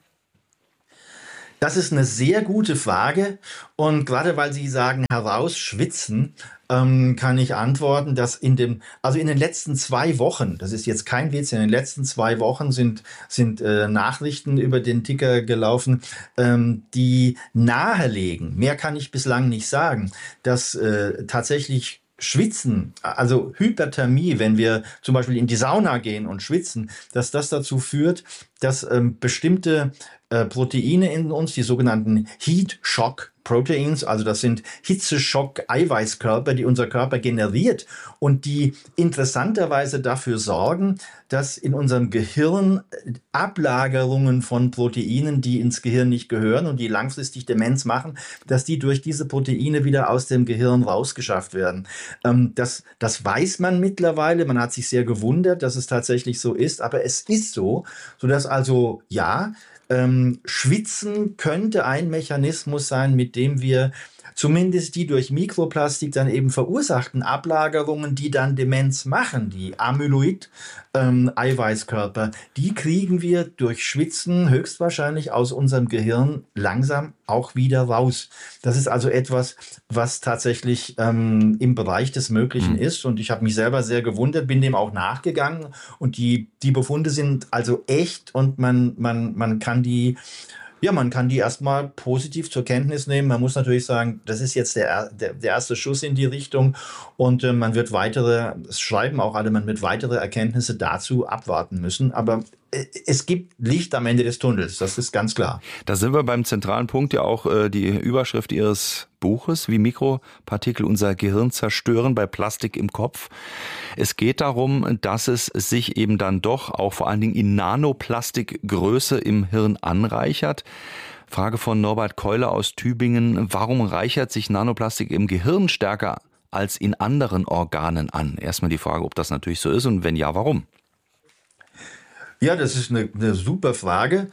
Das ist eine sehr gute Frage. Und gerade weil Sie sagen, herausschwitzen, kann ich antworten, dass in den letzten 2 Wochen, das ist jetzt kein Witz, in den letzten 2 Wochen sind Nachrichten über den Ticker gelaufen, die nahelegen, mehr kann ich bislang nicht sagen, dass tatsächlich Schwitzen, also Hyperthermie, wenn wir zum Beispiel in die Sauna gehen und schwitzen, dass das dazu führt, dass bestimmte Proteine in uns, die sogenannten Heat Shock Proteins, also das sind Hitzeschock-Eiweißkörper, die unser Körper generiert und die interessanterweise dafür sorgen, dass in unserem Gehirn Ablagerungen von Proteinen, die ins Gehirn nicht gehören und die langfristig Demenz machen, dass die durch diese Proteine wieder aus dem Gehirn rausgeschafft werden. Das weiß man mittlerweile. Man hat sich sehr gewundert, dass es tatsächlich so ist, aber es ist so, sodass also Schwitzen könnte ein Mechanismus sein, mit dem wir zumindest die durch Mikroplastik dann eben verursachten Ablagerungen, die dann Demenz machen, die Amyloid-Eiweißkörper, die kriegen wir durch Schwitzen höchstwahrscheinlich aus unserem Gehirn langsam auch wieder raus. Das ist also etwas, was tatsächlich im Bereich des Möglichen ist. Und ich habe mich selber sehr gewundert, bin dem auch nachgegangen. Und die Befunde sind also echt und man kann die erstmal positiv zur Kenntnis nehmen. Man muss natürlich sagen, das ist jetzt der erste Schuss in die Richtung und man wird weitere Erkenntnisse dazu abwarten müssen. Aber es gibt Licht am Ende des Tunnels, das ist ganz klar. Da sind wir beim zentralen Punkt, ja auch die Überschrift Ihres Buches, wie Mikropartikel unser Gehirn zerstören bei Plastik im Kopf. Es geht darum, dass es sich eben dann doch auch vor allen Dingen in Nanoplastikgröße im Hirn anreichert. Frage von Norbert Keule aus Tübingen. Warum reichert sich Nanoplastik im Gehirn stärker als in anderen Organen an? Erstmal die Frage, ob das natürlich so ist und wenn ja, warum? Ja, das ist eine super Frage.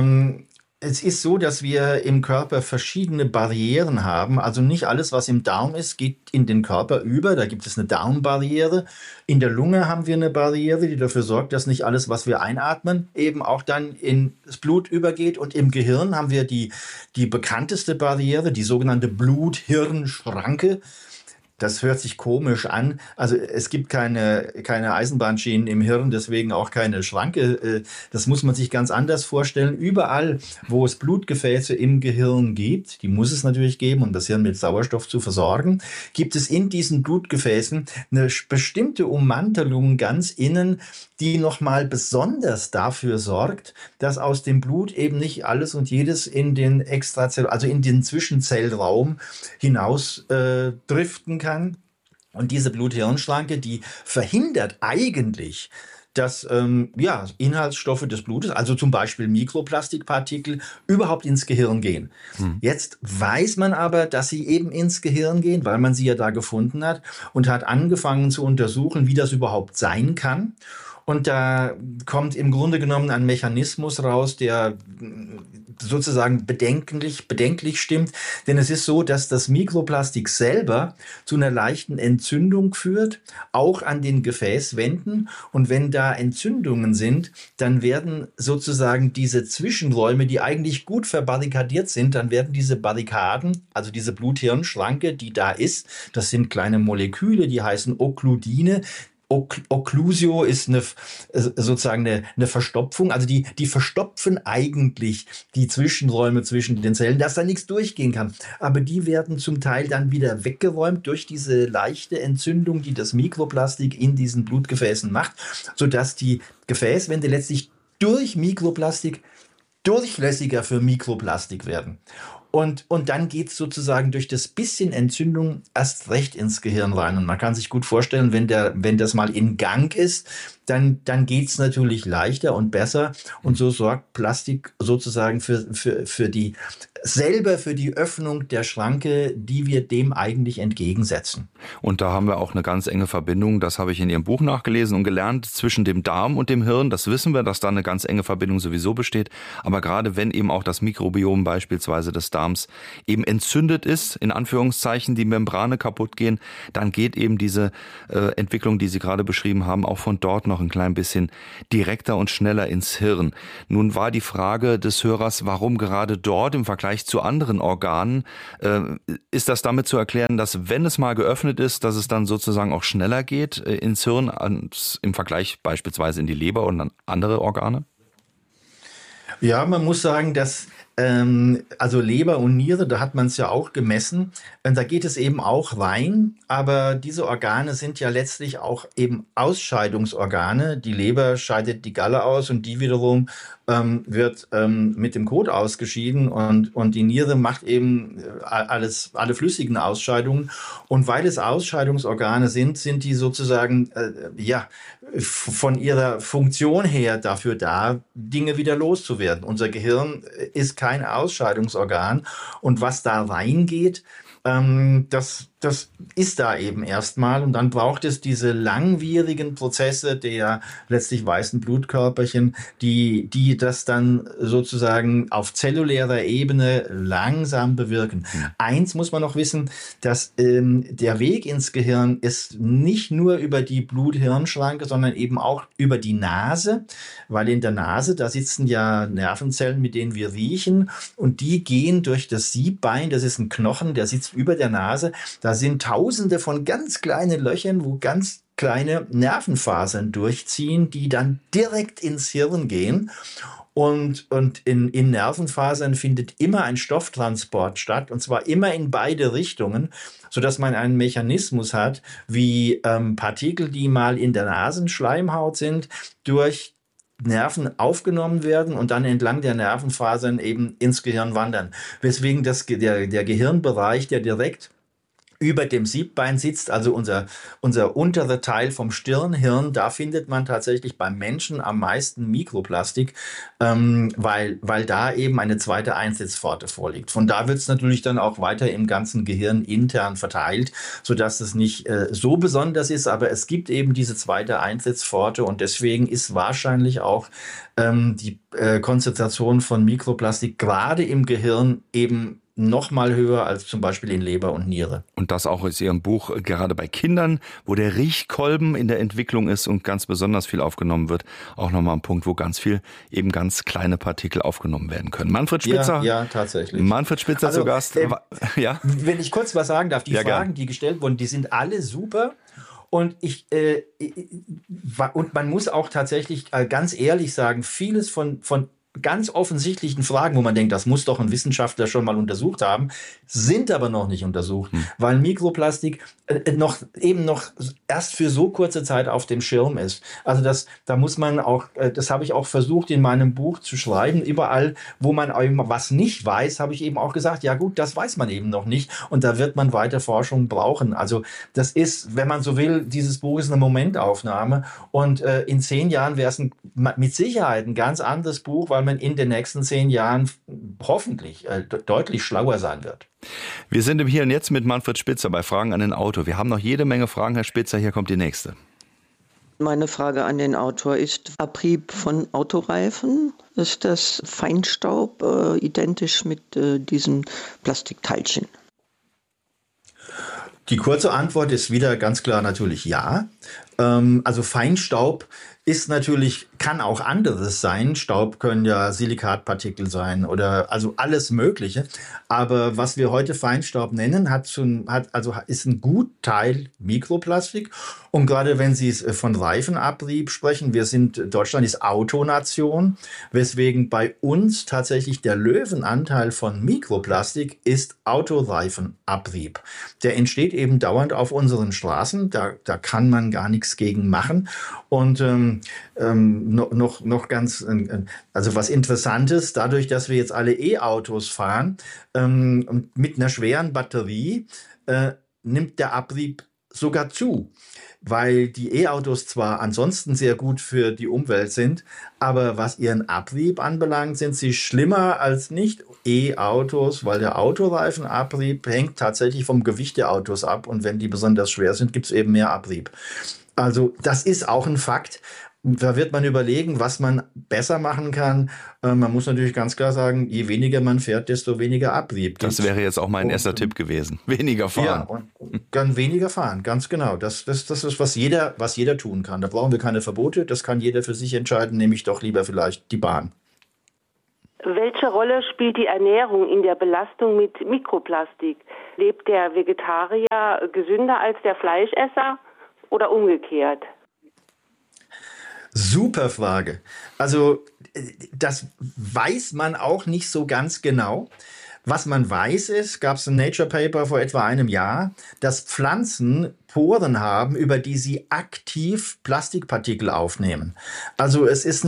Es ist so, dass wir im Körper verschiedene Barrieren haben. Also nicht alles, was im Darm ist, geht in den Körper über. Da gibt es eine Darmbarriere. In der Lunge haben wir eine Barriere, die dafür sorgt, dass nicht alles, was wir einatmen, eben auch dann ins Blut übergeht. Und im Gehirn haben wir die bekannteste Barriere, die sogenannte Blut-Hirn-Schranke. Das hört sich komisch an. Also es gibt keine Eisenbahnschienen im Hirn, deswegen auch keine Schranke. Das muss man sich ganz anders vorstellen. Überall, wo es Blutgefäße im Gehirn gibt, die muss es natürlich geben, um das Hirn mit Sauerstoff zu versorgen, gibt es in diesen Blutgefäßen eine bestimmte Ummantelung ganz innen, die nochmal besonders dafür sorgt, dass aus dem Blut eben nicht alles und jedes in den also in den Zwischenzellraum hinaus driften kann. Und diese Blut-Hirn-Schranke, die verhindert eigentlich, dass Inhaltsstoffe des Blutes, also zum Beispiel Mikroplastikpartikel, überhaupt ins Gehirn gehen. Jetzt weiß man aber, dass sie eben ins Gehirn gehen, weil man sie ja da gefunden hat und hat angefangen zu untersuchen, wie das überhaupt sein kann. Und da kommt im Grunde genommen ein Mechanismus raus, der sozusagen bedenklich stimmt. Denn es ist so, dass das Mikroplastik selber zu einer leichten Entzündung führt, auch an den Gefäßwänden. Und wenn da Entzündungen sind, dann werden sozusagen diese Zwischenräume, die eigentlich gut verbarrikadiert sind, dann werden diese Barrikaden, also diese Blut-Hirn-Schranke, die da ist, das sind kleine Moleküle, die heißen Okkluidine. Okklusio ist sozusagen eine Verstopfung, also die verstopfen eigentlich die Zwischenräume zwischen den Zellen, dass da nichts durchgehen kann. Aber die werden zum Teil dann wieder weggeräumt durch diese leichte Entzündung, die das Mikroplastik in diesen Blutgefäßen macht, sodass die Gefäßwände letztlich durch Mikroplastik durchlässiger für Mikroplastik werden. Und dann geht es sozusagen durch das bisschen Entzündung erst recht ins Gehirn rein. Und man kann sich gut vorstellen, wenn das mal in Gang ist, dann geht es natürlich leichter und besser. Und so sorgt Plastik sozusagen für die Öffnung der Schranke, die wir dem eigentlich entgegensetzen. Und da haben wir auch eine ganz enge Verbindung, das habe ich in Ihrem Buch nachgelesen und gelernt, zwischen dem Darm und dem Hirn. Das wissen wir, dass da eine ganz enge Verbindung sowieso besteht. Aber gerade wenn eben auch das Mikrobiom beispielsweise des Darms eben entzündet ist, in Anführungszeichen, die Membrane kaputt gehen, dann geht eben diese Entwicklung, die Sie gerade beschrieben haben, auch von dort noch ein klein bisschen direkter und schneller ins Hirn. Nun war die Frage des Hörers, warum gerade dort im Vergleich zu anderen Organen, ist das damit zu erklären, dass wenn es mal geöffnet ist, dass es dann sozusagen auch schneller geht ins Hirn im Vergleich beispielsweise in die Leber und an andere Organe? Ja, man muss sagen, dass also Leber und Niere, da hat man es ja auch gemessen, da geht es eben auch rein, aber diese Organe sind ja letztlich auch eben Ausscheidungsorgane. Die Leber scheidet die Galle aus und die wiederum wird mit dem Kot ausgeschieden und die Niere macht eben alle flüssigen Ausscheidungen. Und weil es Ausscheidungsorgane sind die sozusagen von ihrer Funktion her dafür da, Dinge wieder loszuwerden. Unser Gehirn ist kein Ausscheidungsorgan und was da reingeht, das ist da eben erstmal und dann braucht es diese langwierigen Prozesse der letztlich weißen Blutkörperchen, die das dann sozusagen auf zellulärer Ebene langsam bewirken. Eins muss man noch wissen, dass der Weg ins Gehirn ist nicht nur über die Blut-Hirn-Schranke, sondern eben auch über die Nase, weil in der Nase, da sitzen ja Nervenzellen, mit denen wir riechen und die gehen durch das Siebbein, das ist ein Knochen, der sitzt über der Nase, da sind Tausende von ganz kleinen Löchern, wo ganz kleine Nervenfasern durchziehen, die dann direkt ins Hirn gehen. Und in Nervenfasern findet immer ein Stofftransport statt, und zwar immer in beide Richtungen, sodass man einen Mechanismus hat, wie Partikel, die mal in der Nasenschleimhaut sind, durch Nerven aufgenommen werden und dann entlang der Nervenfasern eben ins Gehirn wandern. Weswegen der Gehirnbereich, der direkt über dem Siebbein sitzt, also unser unterer Teil vom Stirnhirn, da findet man tatsächlich beim Menschen am meisten Mikroplastik, weil da eben eine zweite Einsatzpforte vorliegt. Von da wird es natürlich dann auch weiter im ganzen Gehirn intern verteilt, sodass es nicht so besonders ist, aber es gibt eben diese zweite Einsatzpforte und deswegen ist wahrscheinlich auch die Konzentration von Mikroplastik gerade im Gehirn eben noch mal höher als zum Beispiel in Leber und Niere. Und das auch aus Ihrem Buch, gerade bei Kindern, wo der Riechkolben in der Entwicklung ist und ganz besonders viel aufgenommen wird, auch nochmal ein Punkt, wo ganz viel, eben ganz kleine Partikel aufgenommen werden können. Manfred Spitzer. Ja, tatsächlich. Manfred Spitzer also, zu Gast. Ja? Wenn ich kurz was sagen darf, die Fragen, die gestellt wurden, die sind alle super. Und und man muss auch tatsächlich ganz ehrlich sagen, vieles von ganz offensichtlichen Fragen, wo man denkt, das muss doch ein Wissenschaftler schon mal untersucht haben, sind aber noch nicht untersucht, weil Mikroplastik noch erst für so kurze Zeit auf dem Schirm ist. Also da muss man auch, das habe ich auch versucht in meinem Buch zu schreiben, überall, wo man was nicht weiß, habe ich eben auch gesagt, ja gut, das weiß man eben noch nicht und da wird man weiter Forschung brauchen. Also das ist, wenn man so will, dieses Buch ist eine Momentaufnahme und in 10 Jahren wäre es mit Sicherheit ein ganz anderes Buch, weil man in den nächsten 10 Jahren hoffentlich deutlich schlauer sein wird. Wir sind im Hier und Jetzt mit Manfred Spitzer bei Fragen an den Autor. Wir haben noch jede Menge Fragen, Herr Spitzer. Hier kommt die nächste. Meine Frage an den Autor ist: Abrieb von Autoreifen, ist das Feinstaub identisch mit diesen Plastikteilchen? Die kurze Antwort ist wieder ganz klar natürlich ja. Also Feinstaub ist natürlich, kann auch anderes sein. Staub können ja Silikatpartikel sein oder also alles Mögliche. Aber was wir heute Feinstaub nennen, ist ein Gutteil Mikroplastik. Und gerade wenn Sie es von Reifenabrieb sprechen, Deutschland ist Autonation, weswegen bei uns tatsächlich der Löwenanteil von Mikroplastik ist Autoreifenabrieb. Der entsteht eben dauernd auf unseren Straßen. Da kann man gar nichts gegen machen. Und noch ganz, also was Interessantes, dadurch, dass wir jetzt alle E-Autos fahren, mit einer schweren Batterie, nimmt der Abrieb sogar zu, weil die E-Autos zwar ansonsten sehr gut für die Umwelt sind, aber was ihren Abrieb anbelangt, sind sie schlimmer als nicht E-Autos, weil der Autoreifenabrieb hängt tatsächlich vom Gewicht der Autos ab und wenn die besonders schwer sind, gibt es eben mehr Abrieb. Also das ist auch ein Fakt. Da wird man überlegen, was man besser machen kann. Man muss natürlich ganz klar sagen, je weniger man fährt, desto weniger Abrieb. Das wäre jetzt auch mein erster Tipp gewesen. Weniger fahren. Ja, und dann weniger fahren, ganz genau. Das ist, was jeder tun kann. Da brauchen wir keine Verbote. Das kann jeder für sich entscheiden, nehme ich doch lieber vielleicht die Bahn. Welche Rolle spielt die Ernährung in der Belastung mit Mikroplastik? Lebt der Vegetarier gesünder als der Fleischesser oder umgekehrt? Super Frage. Also das weiß man auch nicht so ganz genau. Was man weiß ist, gab es ein Nature Paper vor etwa einem Jahr, dass Pflanzen Poren haben, über die sie aktiv Plastikpartikel aufnehmen. Also das ist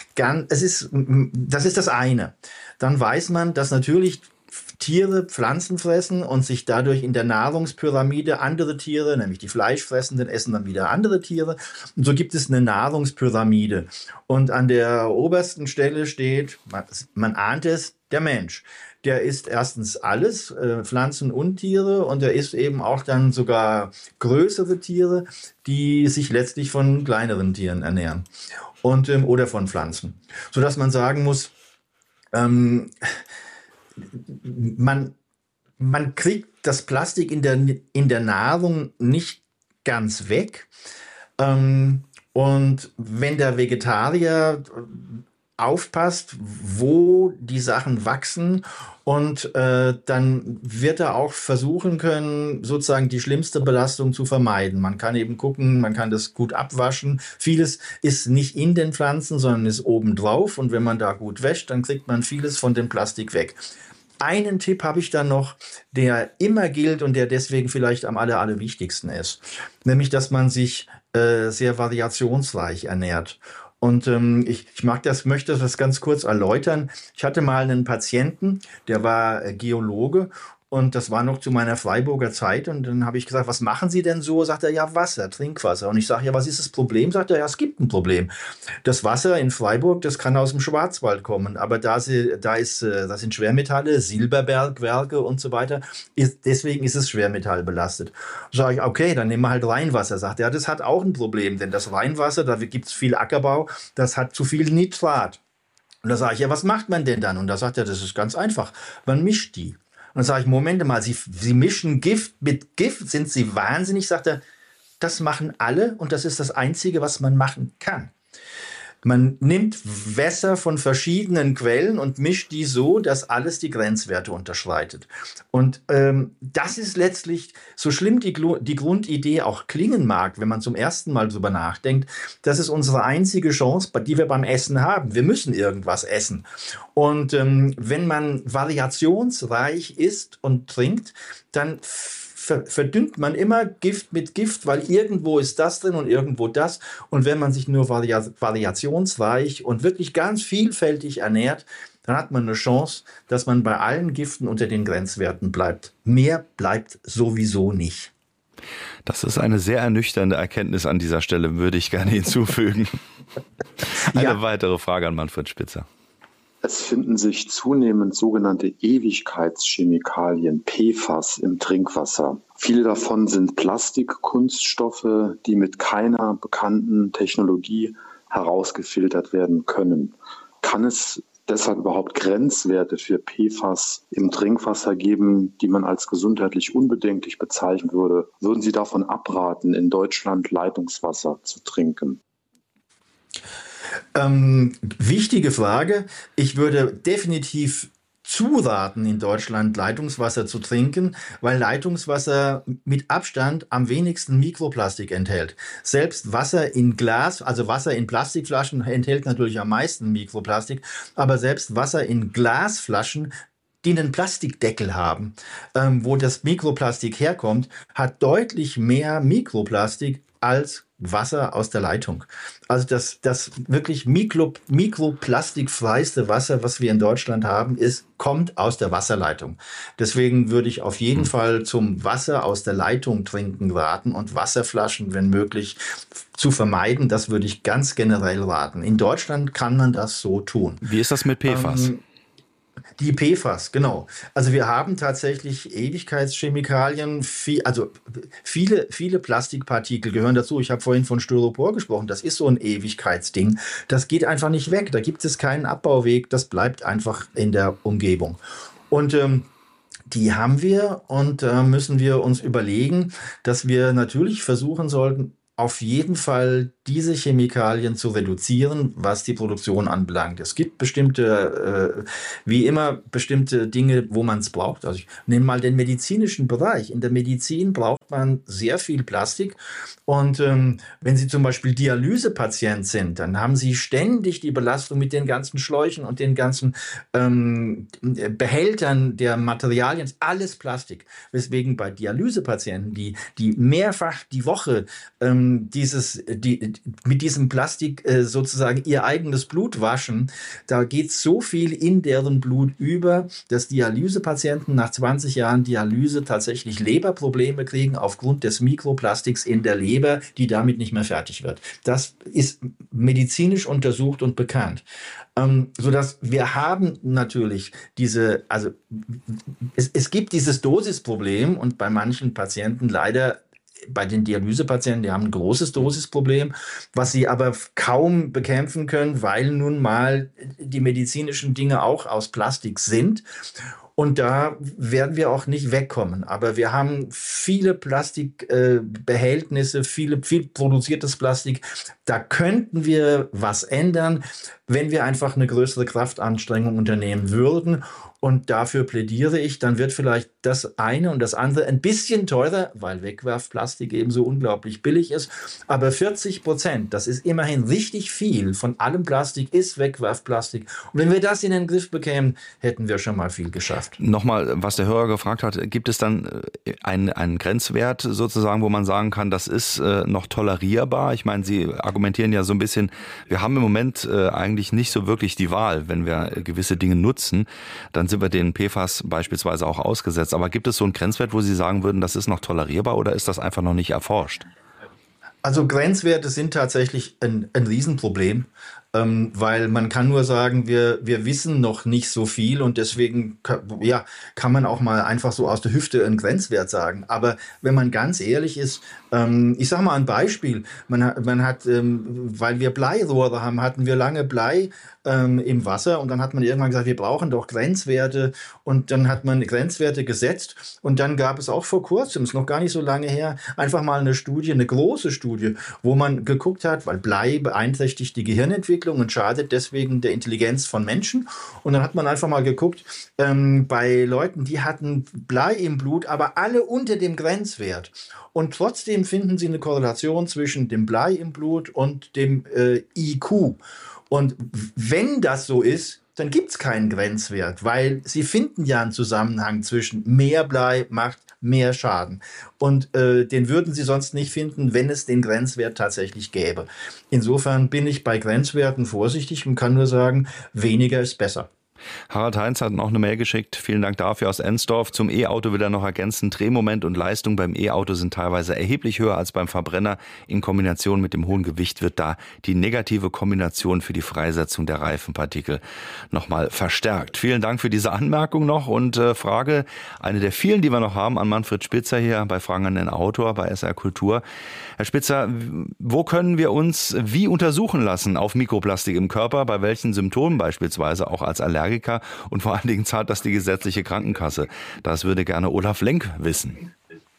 das eine. Dann weiß man, dass natürlich Tiere Pflanzen fressen und sich dadurch in der Nahrungspyramide andere Tiere, nämlich die Fleischfressenden, essen dann wieder andere Tiere. Und so gibt es eine Nahrungspyramide. Und an der obersten Stelle steht, man ahnt es, der Mensch. Der isst erstens alles, Pflanzen und Tiere, und er isst eben auch dann sogar größere Tiere, die sich letztlich von kleineren Tieren ernähren und oder von Pflanzen. Sodass man sagen muss, man kriegt das Plastik in der Nahrung nicht ganz weg. Und wenn der Vegetarier aufpasst, wo die Sachen wachsen, und dann wird er auch versuchen können, sozusagen die schlimmste Belastung zu vermeiden. Man kann eben gucken, man kann das gut abwaschen. Vieles ist nicht in den Pflanzen, sondern ist obendrauf. Und wenn man da gut wäscht, dann kriegt man vieles von dem Plastik weg. Einen Tipp habe ich dann noch, der immer gilt und der deswegen vielleicht am allerwichtigsten ist. Nämlich, dass man sich sehr variationsreich ernährt. Und ich möchte das ganz kurz erläutern. Ich hatte mal einen Patienten, der war Geologe, und das war noch zu meiner Freiburger Zeit. Und dann habe ich gesagt, was machen Sie denn so? Sagt er, ja, Wasser, Trinkwasser. Und ich sage, ja, was ist das Problem? Sagt er, ja, es gibt ein Problem. Das Wasser in Freiburg, das kann aus dem Schwarzwald kommen. Aber da sind Schwermetalle, Silberbergwerke und so weiter. Deswegen ist es schwermetallbelastet. Sage ich, okay, dann nehmen wir halt Rheinwasser. Sagt er, ja, das hat auch ein Problem. Denn das Rheinwasser, da gibt es viel Ackerbau, das hat zu viel Nitrat. Und da sage ich, ja, was macht man denn dann? Und da sagt er, das ist ganz einfach. Man mischt die. Und dann sage ich, Moment mal, Sie mischen Gift mit Gift, sind Sie wahnsinnig? Sagt er, das machen alle und das ist das Einzige, was man machen kann. Man nimmt Wässer von verschiedenen Quellen und mischt die so, dass alles die Grenzwerte unterschreitet. Und das ist letztlich, so schlimm die Grundidee auch klingen mag, wenn man zum ersten Mal drüber nachdenkt, das ist unsere einzige Chance, die wir beim Essen haben. Wir müssen irgendwas essen. Und wenn man variationsreich isst und trinkt, dann verdünnt man immer Gift mit Gift, weil irgendwo ist das drin und irgendwo das. Und wenn man sich nur variationsreich und wirklich ganz vielfältig ernährt, dann hat man eine Chance, dass man bei allen Giften unter den Grenzwerten bleibt. Mehr bleibt sowieso nicht. Das ist eine sehr ernüchternde Erkenntnis an dieser Stelle, würde ich gerne hinzufügen. Eine weitere Frage an Manfred Spitzer. Es finden sich zunehmend sogenannte Ewigkeitschemikalien, PFAS, im Trinkwasser. Viele davon sind Plastikkunststoffe, die mit keiner bekannten Technologie herausgefiltert werden können. Kann es deshalb überhaupt Grenzwerte für PFAS im Trinkwasser geben, die man als gesundheitlich unbedenklich bezeichnen würde? Würden Sie davon abraten, in Deutschland Leitungswasser zu trinken? Wichtige Frage. Ich würde definitiv zuraten, in Deutschland Leitungswasser zu trinken, weil Leitungswasser mit Abstand am wenigsten Mikroplastik enthält. Selbst Wasser in Glas, also Wasser in Plastikflaschen enthält natürlich am meisten Mikroplastik, aber selbst Wasser in Glasflaschen, die einen Plastikdeckel haben, wo das Mikroplastik herkommt, hat deutlich mehr Mikroplastik als Wasser aus der Leitung. Also das wirklich mikroplastikfreiste Wasser, was wir in Deutschland haben, kommt aus der Wasserleitung. Deswegen würde ich auf jeden Fall zum Wasser aus der Leitung trinken raten und Wasserflaschen, wenn möglich, zu vermeiden. Das würde ich ganz generell raten. In Deutschland kann man das so tun. Wie ist das mit PFAS? Die PFAS, genau. Also wir haben tatsächlich Ewigkeitschemikalien, viele Plastikpartikel gehören dazu. Ich habe vorhin von Styropor gesprochen, das ist so ein Ewigkeitsding. Das geht einfach nicht weg, da gibt es keinen Abbauweg, das bleibt einfach in der Umgebung. Und die haben wir und da müssen wir uns überlegen, dass wir natürlich versuchen sollten, auf jeden Fall diese Chemikalien zu reduzieren, was die Produktion anbelangt. Es gibt bestimmte Dinge, wo man es braucht. Also ich nehme mal den medizinischen Bereich. In der Medizin braucht man sehr viel Plastik. Und wenn Sie zum Beispiel Dialysepatient sind, dann haben Sie ständig die Belastung mit den ganzen Schläuchen und den ganzen Behältern der Materialien. Alles Plastik. Weswegen bei Dialysepatienten, die mehrfach die Woche mit diesem Plastik sozusagen ihr eigenes Blut waschen, da geht so viel in deren Blut über, dass Dialysepatienten nach 20 Jahren Dialyse tatsächlich Leberprobleme kriegen aufgrund des Mikroplastiks in der Leber, die damit nicht mehr fertig wird. Das ist medizinisch untersucht und bekannt. Sodass wir haben natürlich es gibt dieses Dosisproblem und bei manchen Patienten leider, bei den Dialysepatienten, die haben ein großes Dosisproblem, was sie aber kaum bekämpfen können, weil nun mal die medizinischen Dinge auch aus Plastik sind. Und da werden wir auch nicht wegkommen. Aber wir haben viele Plastikbehältnisse, viel produziertes Plastik. Da könnten wir was ändern, wenn wir einfach eine größere Kraftanstrengung unternehmen würden. Und dafür plädiere ich, dann wird vielleicht das eine und das andere ein bisschen teurer, weil Wegwerfplastik eben so unglaublich billig ist. Aber 40%, das ist immerhin richtig viel von allem Plastik, ist Wegwerfplastik. Und wenn wir das in den Griff bekämen, hätten wir schon mal viel geschafft. Nochmal, was der Hörer gefragt hat, gibt es dann einen Grenzwert sozusagen, wo man sagen kann, das ist noch tolerierbar? Ich meine, Sie argumentieren ja so ein bisschen, wir haben im Moment eigentlich nicht so wirklich die Wahl, wenn wir gewisse Dinge nutzen, dann sind wir den PFAS beispielsweise auch ausgesetzt. Aber gibt es so einen Grenzwert, wo Sie sagen würden, das ist noch tolerierbar oder ist das einfach noch nicht erforscht? Also Grenzwerte sind tatsächlich ein Riesenproblem, weil man kann nur sagen, wir wissen noch nicht so viel und deswegen kann man auch mal einfach so aus der Hüfte einen Grenzwert sagen. Aber wenn man ganz ehrlich ist, ich sage mal ein Beispiel, man hat, weil wir Bleirohre haben, hatten wir lange Blei im Wasser und dann hat man irgendwann gesagt, wir brauchen doch Grenzwerte und dann hat man Grenzwerte gesetzt und dann gab es auch vor kurzem, ist noch gar nicht so lange her, einfach mal eine große Studie, wo man geguckt hat, weil Blei beeinträchtigt die Gehirnentwicklung und schadet deswegen der Intelligenz von Menschen und dann hat man einfach mal geguckt, bei Leuten, die hatten Blei im Blut, aber alle unter dem Grenzwert. Und trotzdem finden Sie eine Korrelation zwischen dem Blei im Blut und dem IQ. Und wenn das so ist, dann gibt es keinen Grenzwert, weil Sie finden ja einen Zusammenhang zwischen mehr Blei macht mehr Schaden. Und den würden Sie sonst nicht finden, wenn es den Grenzwert tatsächlich gäbe. Insofern bin ich bei Grenzwerten vorsichtig und kann nur sagen, weniger ist besser. Harald Heinz hat noch eine Mail geschickt. Vielen Dank dafür aus Ensdorf. Zum E-Auto will er noch ergänzen. Drehmoment und Leistung beim E-Auto sind teilweise erheblich höher als beim Verbrenner. In Kombination mit dem hohen Gewicht wird da die negative Kombination für die Freisetzung der Reifenpartikel nochmal verstärkt. Vielen Dank für diese Anmerkung noch und Frage, eine der vielen, die wir noch haben, an Manfred Spitzer hier bei Fragen an den Autor bei SR Kultur. Herr Spitzer, wo können wir uns wie untersuchen lassen auf Mikroplastik im Körper? Bei welchen Symptomen beispielsweise auch als Allergiker? Und vor allen Dingen zahlt das die gesetzliche Krankenkasse. Das würde gerne Olaf Lenk wissen.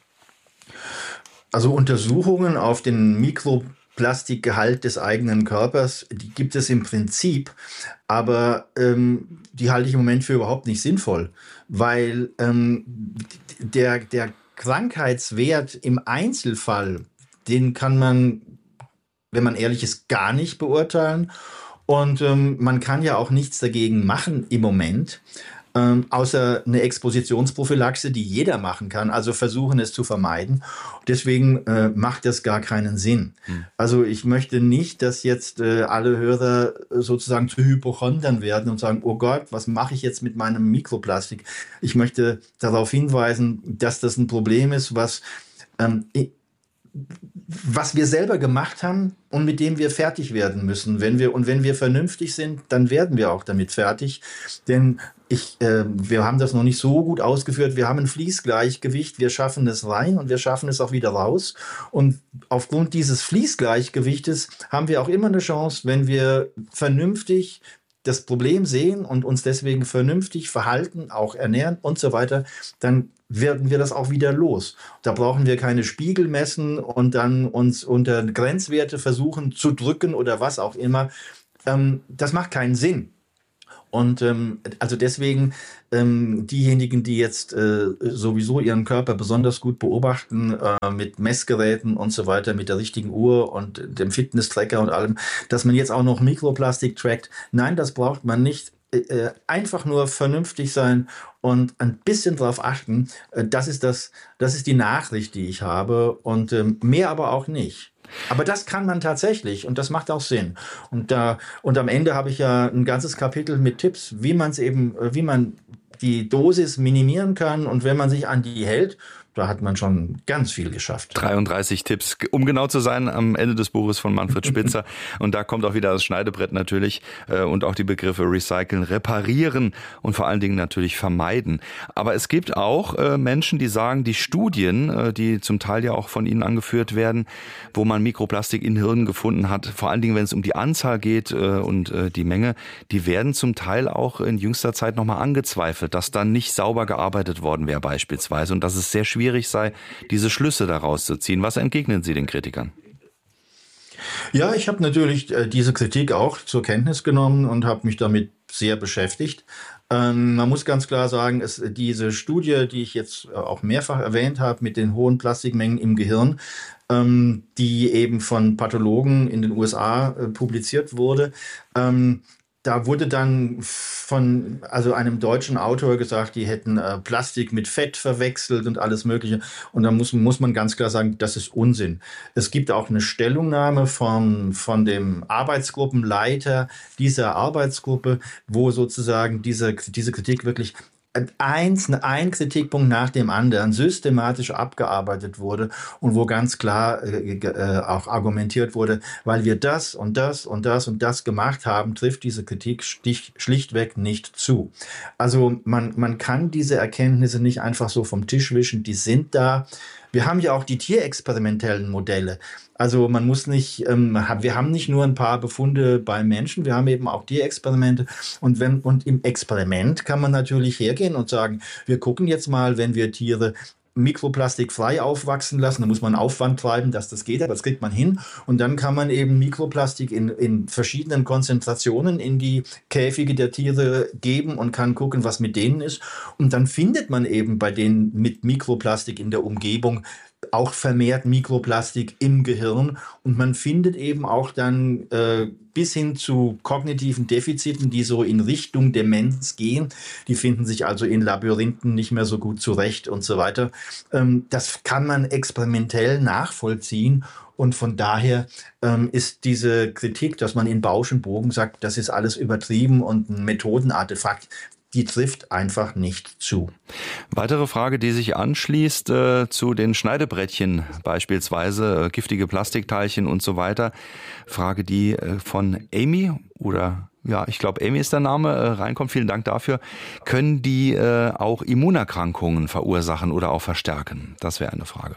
Also Untersuchungen auf den Mikroplastikgehalt des eigenen Körpers, die gibt es im Prinzip, aber die halte ich im Moment für überhaupt nicht sinnvoll, weil der Krankheitswert im Einzelfall, den kann man, wenn man ehrlich ist, gar nicht beurteilen. Und man kann ja auch nichts dagegen machen im Moment. außer eine Expositionsprophylaxe, die jeder machen kann, also versuchen es zu vermeiden. Deswegen macht das gar keinen Sinn. Also ich möchte nicht, dass jetzt alle Hörer sozusagen zu Hypochondern werden und sagen, oh Gott, was mache ich jetzt mit meinem Mikroplastik? Ich möchte darauf hinweisen, dass das ein Problem ist, was wir selber gemacht haben und mit dem wir fertig werden müssen. Wenn wir vernünftig sind, dann werden wir auch damit fertig. Denn wir haben das noch nicht so gut ausgeführt. Wir haben ein Fließgleichgewicht. Wir schaffen es rein und wir schaffen es auch wieder raus. Und aufgrund dieses Fließgleichgewichtes haben wir auch immer eine Chance, wenn wir vernünftig das Problem sehen und uns deswegen vernünftig verhalten, auch ernähren und so weiter, dann werden wir das auch wieder los. Da brauchen wir keine Spiegel messen und dann uns unter Grenzwerte versuchen zu drücken oder was auch immer. Das macht keinen Sinn. Und also deswegen diejenigen, die jetzt sowieso ihren Körper besonders gut beobachten, mit Messgeräten und so weiter, mit der richtigen Uhr und dem Fitness-Tracker und allem, dass man jetzt auch noch Mikroplastik trackt. Nein, das braucht man nicht. Einfach nur vernünftig sein und ein bisschen drauf achten. Das ist die Nachricht, die ich habe und mehr aber auch nicht. Aber das kann man tatsächlich und das macht auch Sinn. Und am Ende habe ich ja ein ganzes Kapitel mit Tipps, wie man die Dosis minimieren kann und wenn man sich an die hält, da hat man schon ganz viel geschafft. 33 Tipps, um genau zu sein, am Ende des Buches von Manfred Spitzer. Und da kommt auch wieder das Schneidebrett natürlich und auch die Begriffe recyceln, reparieren und vor allen Dingen natürlich vermeiden. Aber es gibt auch Menschen, die sagen, die Studien, die zum Teil ja auch von Ihnen angeführt werden, wo man Mikroplastik in Hirnen gefunden hat, vor allen Dingen, wenn es um die Anzahl geht und die Menge, die werden zum Teil auch in jüngster Zeit nochmal angezweifelt, dass dann nicht sauber gearbeitet worden wäre beispielsweise und dass es sehr schwierig sei, diese Schlüsse daraus zu ziehen. Was entgegnen Sie den Kritikern? Ja, ich habe natürlich diese Kritik auch zur Kenntnis genommen und habe mich damit sehr beschäftigt. Man muss ganz klar sagen, diese Studie, die ich jetzt auch mehrfach erwähnt habe, mit den hohen Plastikmengen im Gehirn, die eben von Pathologen in den USA publiziert wurde, da wurde dann von einem deutschen Autor gesagt, die hätten Plastik mit Fett verwechselt und alles Mögliche. Und da muss man ganz klar sagen, das ist Unsinn. Es gibt auch eine Stellungnahme von dem Arbeitsgruppenleiter dieser Arbeitsgruppe, wo sozusagen diese Kritik wirklich ein Kritikpunkt nach dem anderen systematisch abgearbeitet wurde und wo ganz klar auch argumentiert wurde, weil wir das und das und das und das gemacht haben, trifft diese Kritik schlichtweg nicht zu. Also man kann diese Erkenntnisse nicht einfach so vom Tisch wischen, die sind da. Wir haben ja auch die tierexperimentellen Modelle. Also man muss nicht, wir haben nicht nur ein paar Befunde bei Menschen, wir haben eben auch Tierexperimente. Und im Experiment kann man natürlich hergehen und sagen, wir gucken jetzt mal, wenn wir Tiere mikroplastikfrei aufwachsen lassen, da muss man Aufwand treiben, dass das geht, aber das kriegt man hin. Und dann kann man eben Mikroplastik in verschiedenen Konzentrationen in die Käfige der Tiere geben und kann gucken, was mit denen ist. Und dann findet man eben bei denen mit Mikroplastik in der Umgebung auch vermehrt Mikroplastik im Gehirn und man findet eben auch dann bis hin zu kognitiven Defiziten, die so in Richtung Demenz gehen. Die finden sich also in Labyrinthen nicht mehr so gut zurecht und so weiter. Das kann man experimentell nachvollziehen und von daher ist diese Kritik, dass man in Bausch und Bogen sagt, das ist alles übertrieben und ein Methodenartefakt, die trifft einfach nicht zu. Weitere Frage, die sich anschließt zu den Schneidebrettchen beispielsweise, giftige Plastikteilchen und so weiter. Frage, die von Amy oder ja, ich glaube Amy ist der Name, reinkommt. Vielen Dank dafür. Können die auch Immunerkrankungen verursachen oder auch verstärken? Das wäre eine Frage.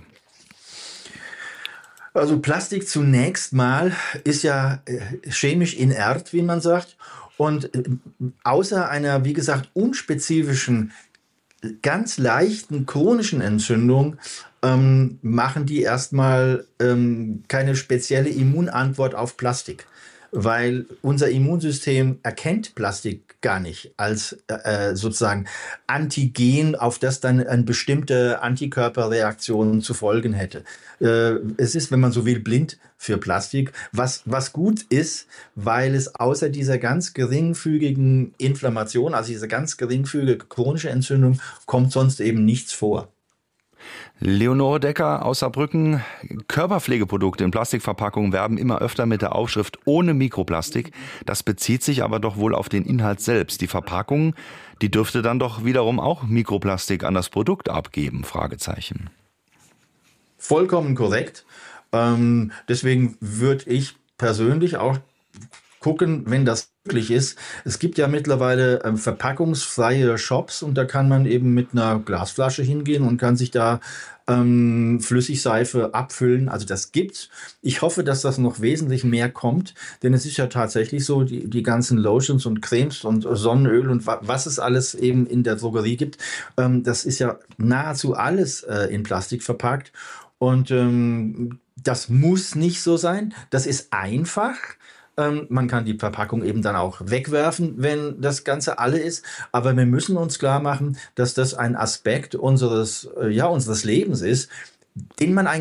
Also Plastik zunächst mal ist ja chemisch inert, wie man sagt. Und außer einer, wie gesagt, unspezifischen, ganz leichten chronischen Entzündung machen die erstmal keine spezielle Immunantwort auf Plastik. weil unser Immunsystem erkennt Plastik gar nicht als sozusagen Antigen, auf das dann eine bestimmte Antikörperreaktion zu folgen hätte. Es ist, wenn man so will, blind für Plastik, was gut ist, weil es außer dieser ganz geringfügigen Inflammation, also diese ganz geringfügige chronische Entzündung, kommt sonst eben nichts vor. Leonore Decker aus Saarbrücken. Körperpflegeprodukte in Plastikverpackungen werben immer öfter mit der Aufschrift ohne Mikroplastik. Das bezieht sich aber doch wohl auf den Inhalt selbst. Die Verpackung, die dürfte dann doch wiederum auch Mikroplastik an das Produkt abgeben? Fragezeichen. Vollkommen korrekt. Deswegen würde ich persönlich auch gucken, wenn das möglich ist. Es gibt ja mittlerweile verpackungsfreie Shops und da kann man eben mit einer Glasflasche hingehen und kann sich da Flüssigseife abfüllen. Also das gibt's. Ich hoffe, dass das noch wesentlich mehr kommt, denn es ist ja tatsächlich so, die ganzen Lotions und Cremes und Sonnenöl und was es alles eben in der Drogerie gibt, das ist ja nahezu alles in Plastik verpackt. Und das muss nicht so sein. Das ist einfach. Man kann die Verpackung eben dann auch wegwerfen, wenn das Ganze alle ist. Aber wir müssen uns klar machen, dass das ein Aspekt unseres Lebens ist, den man eigentlich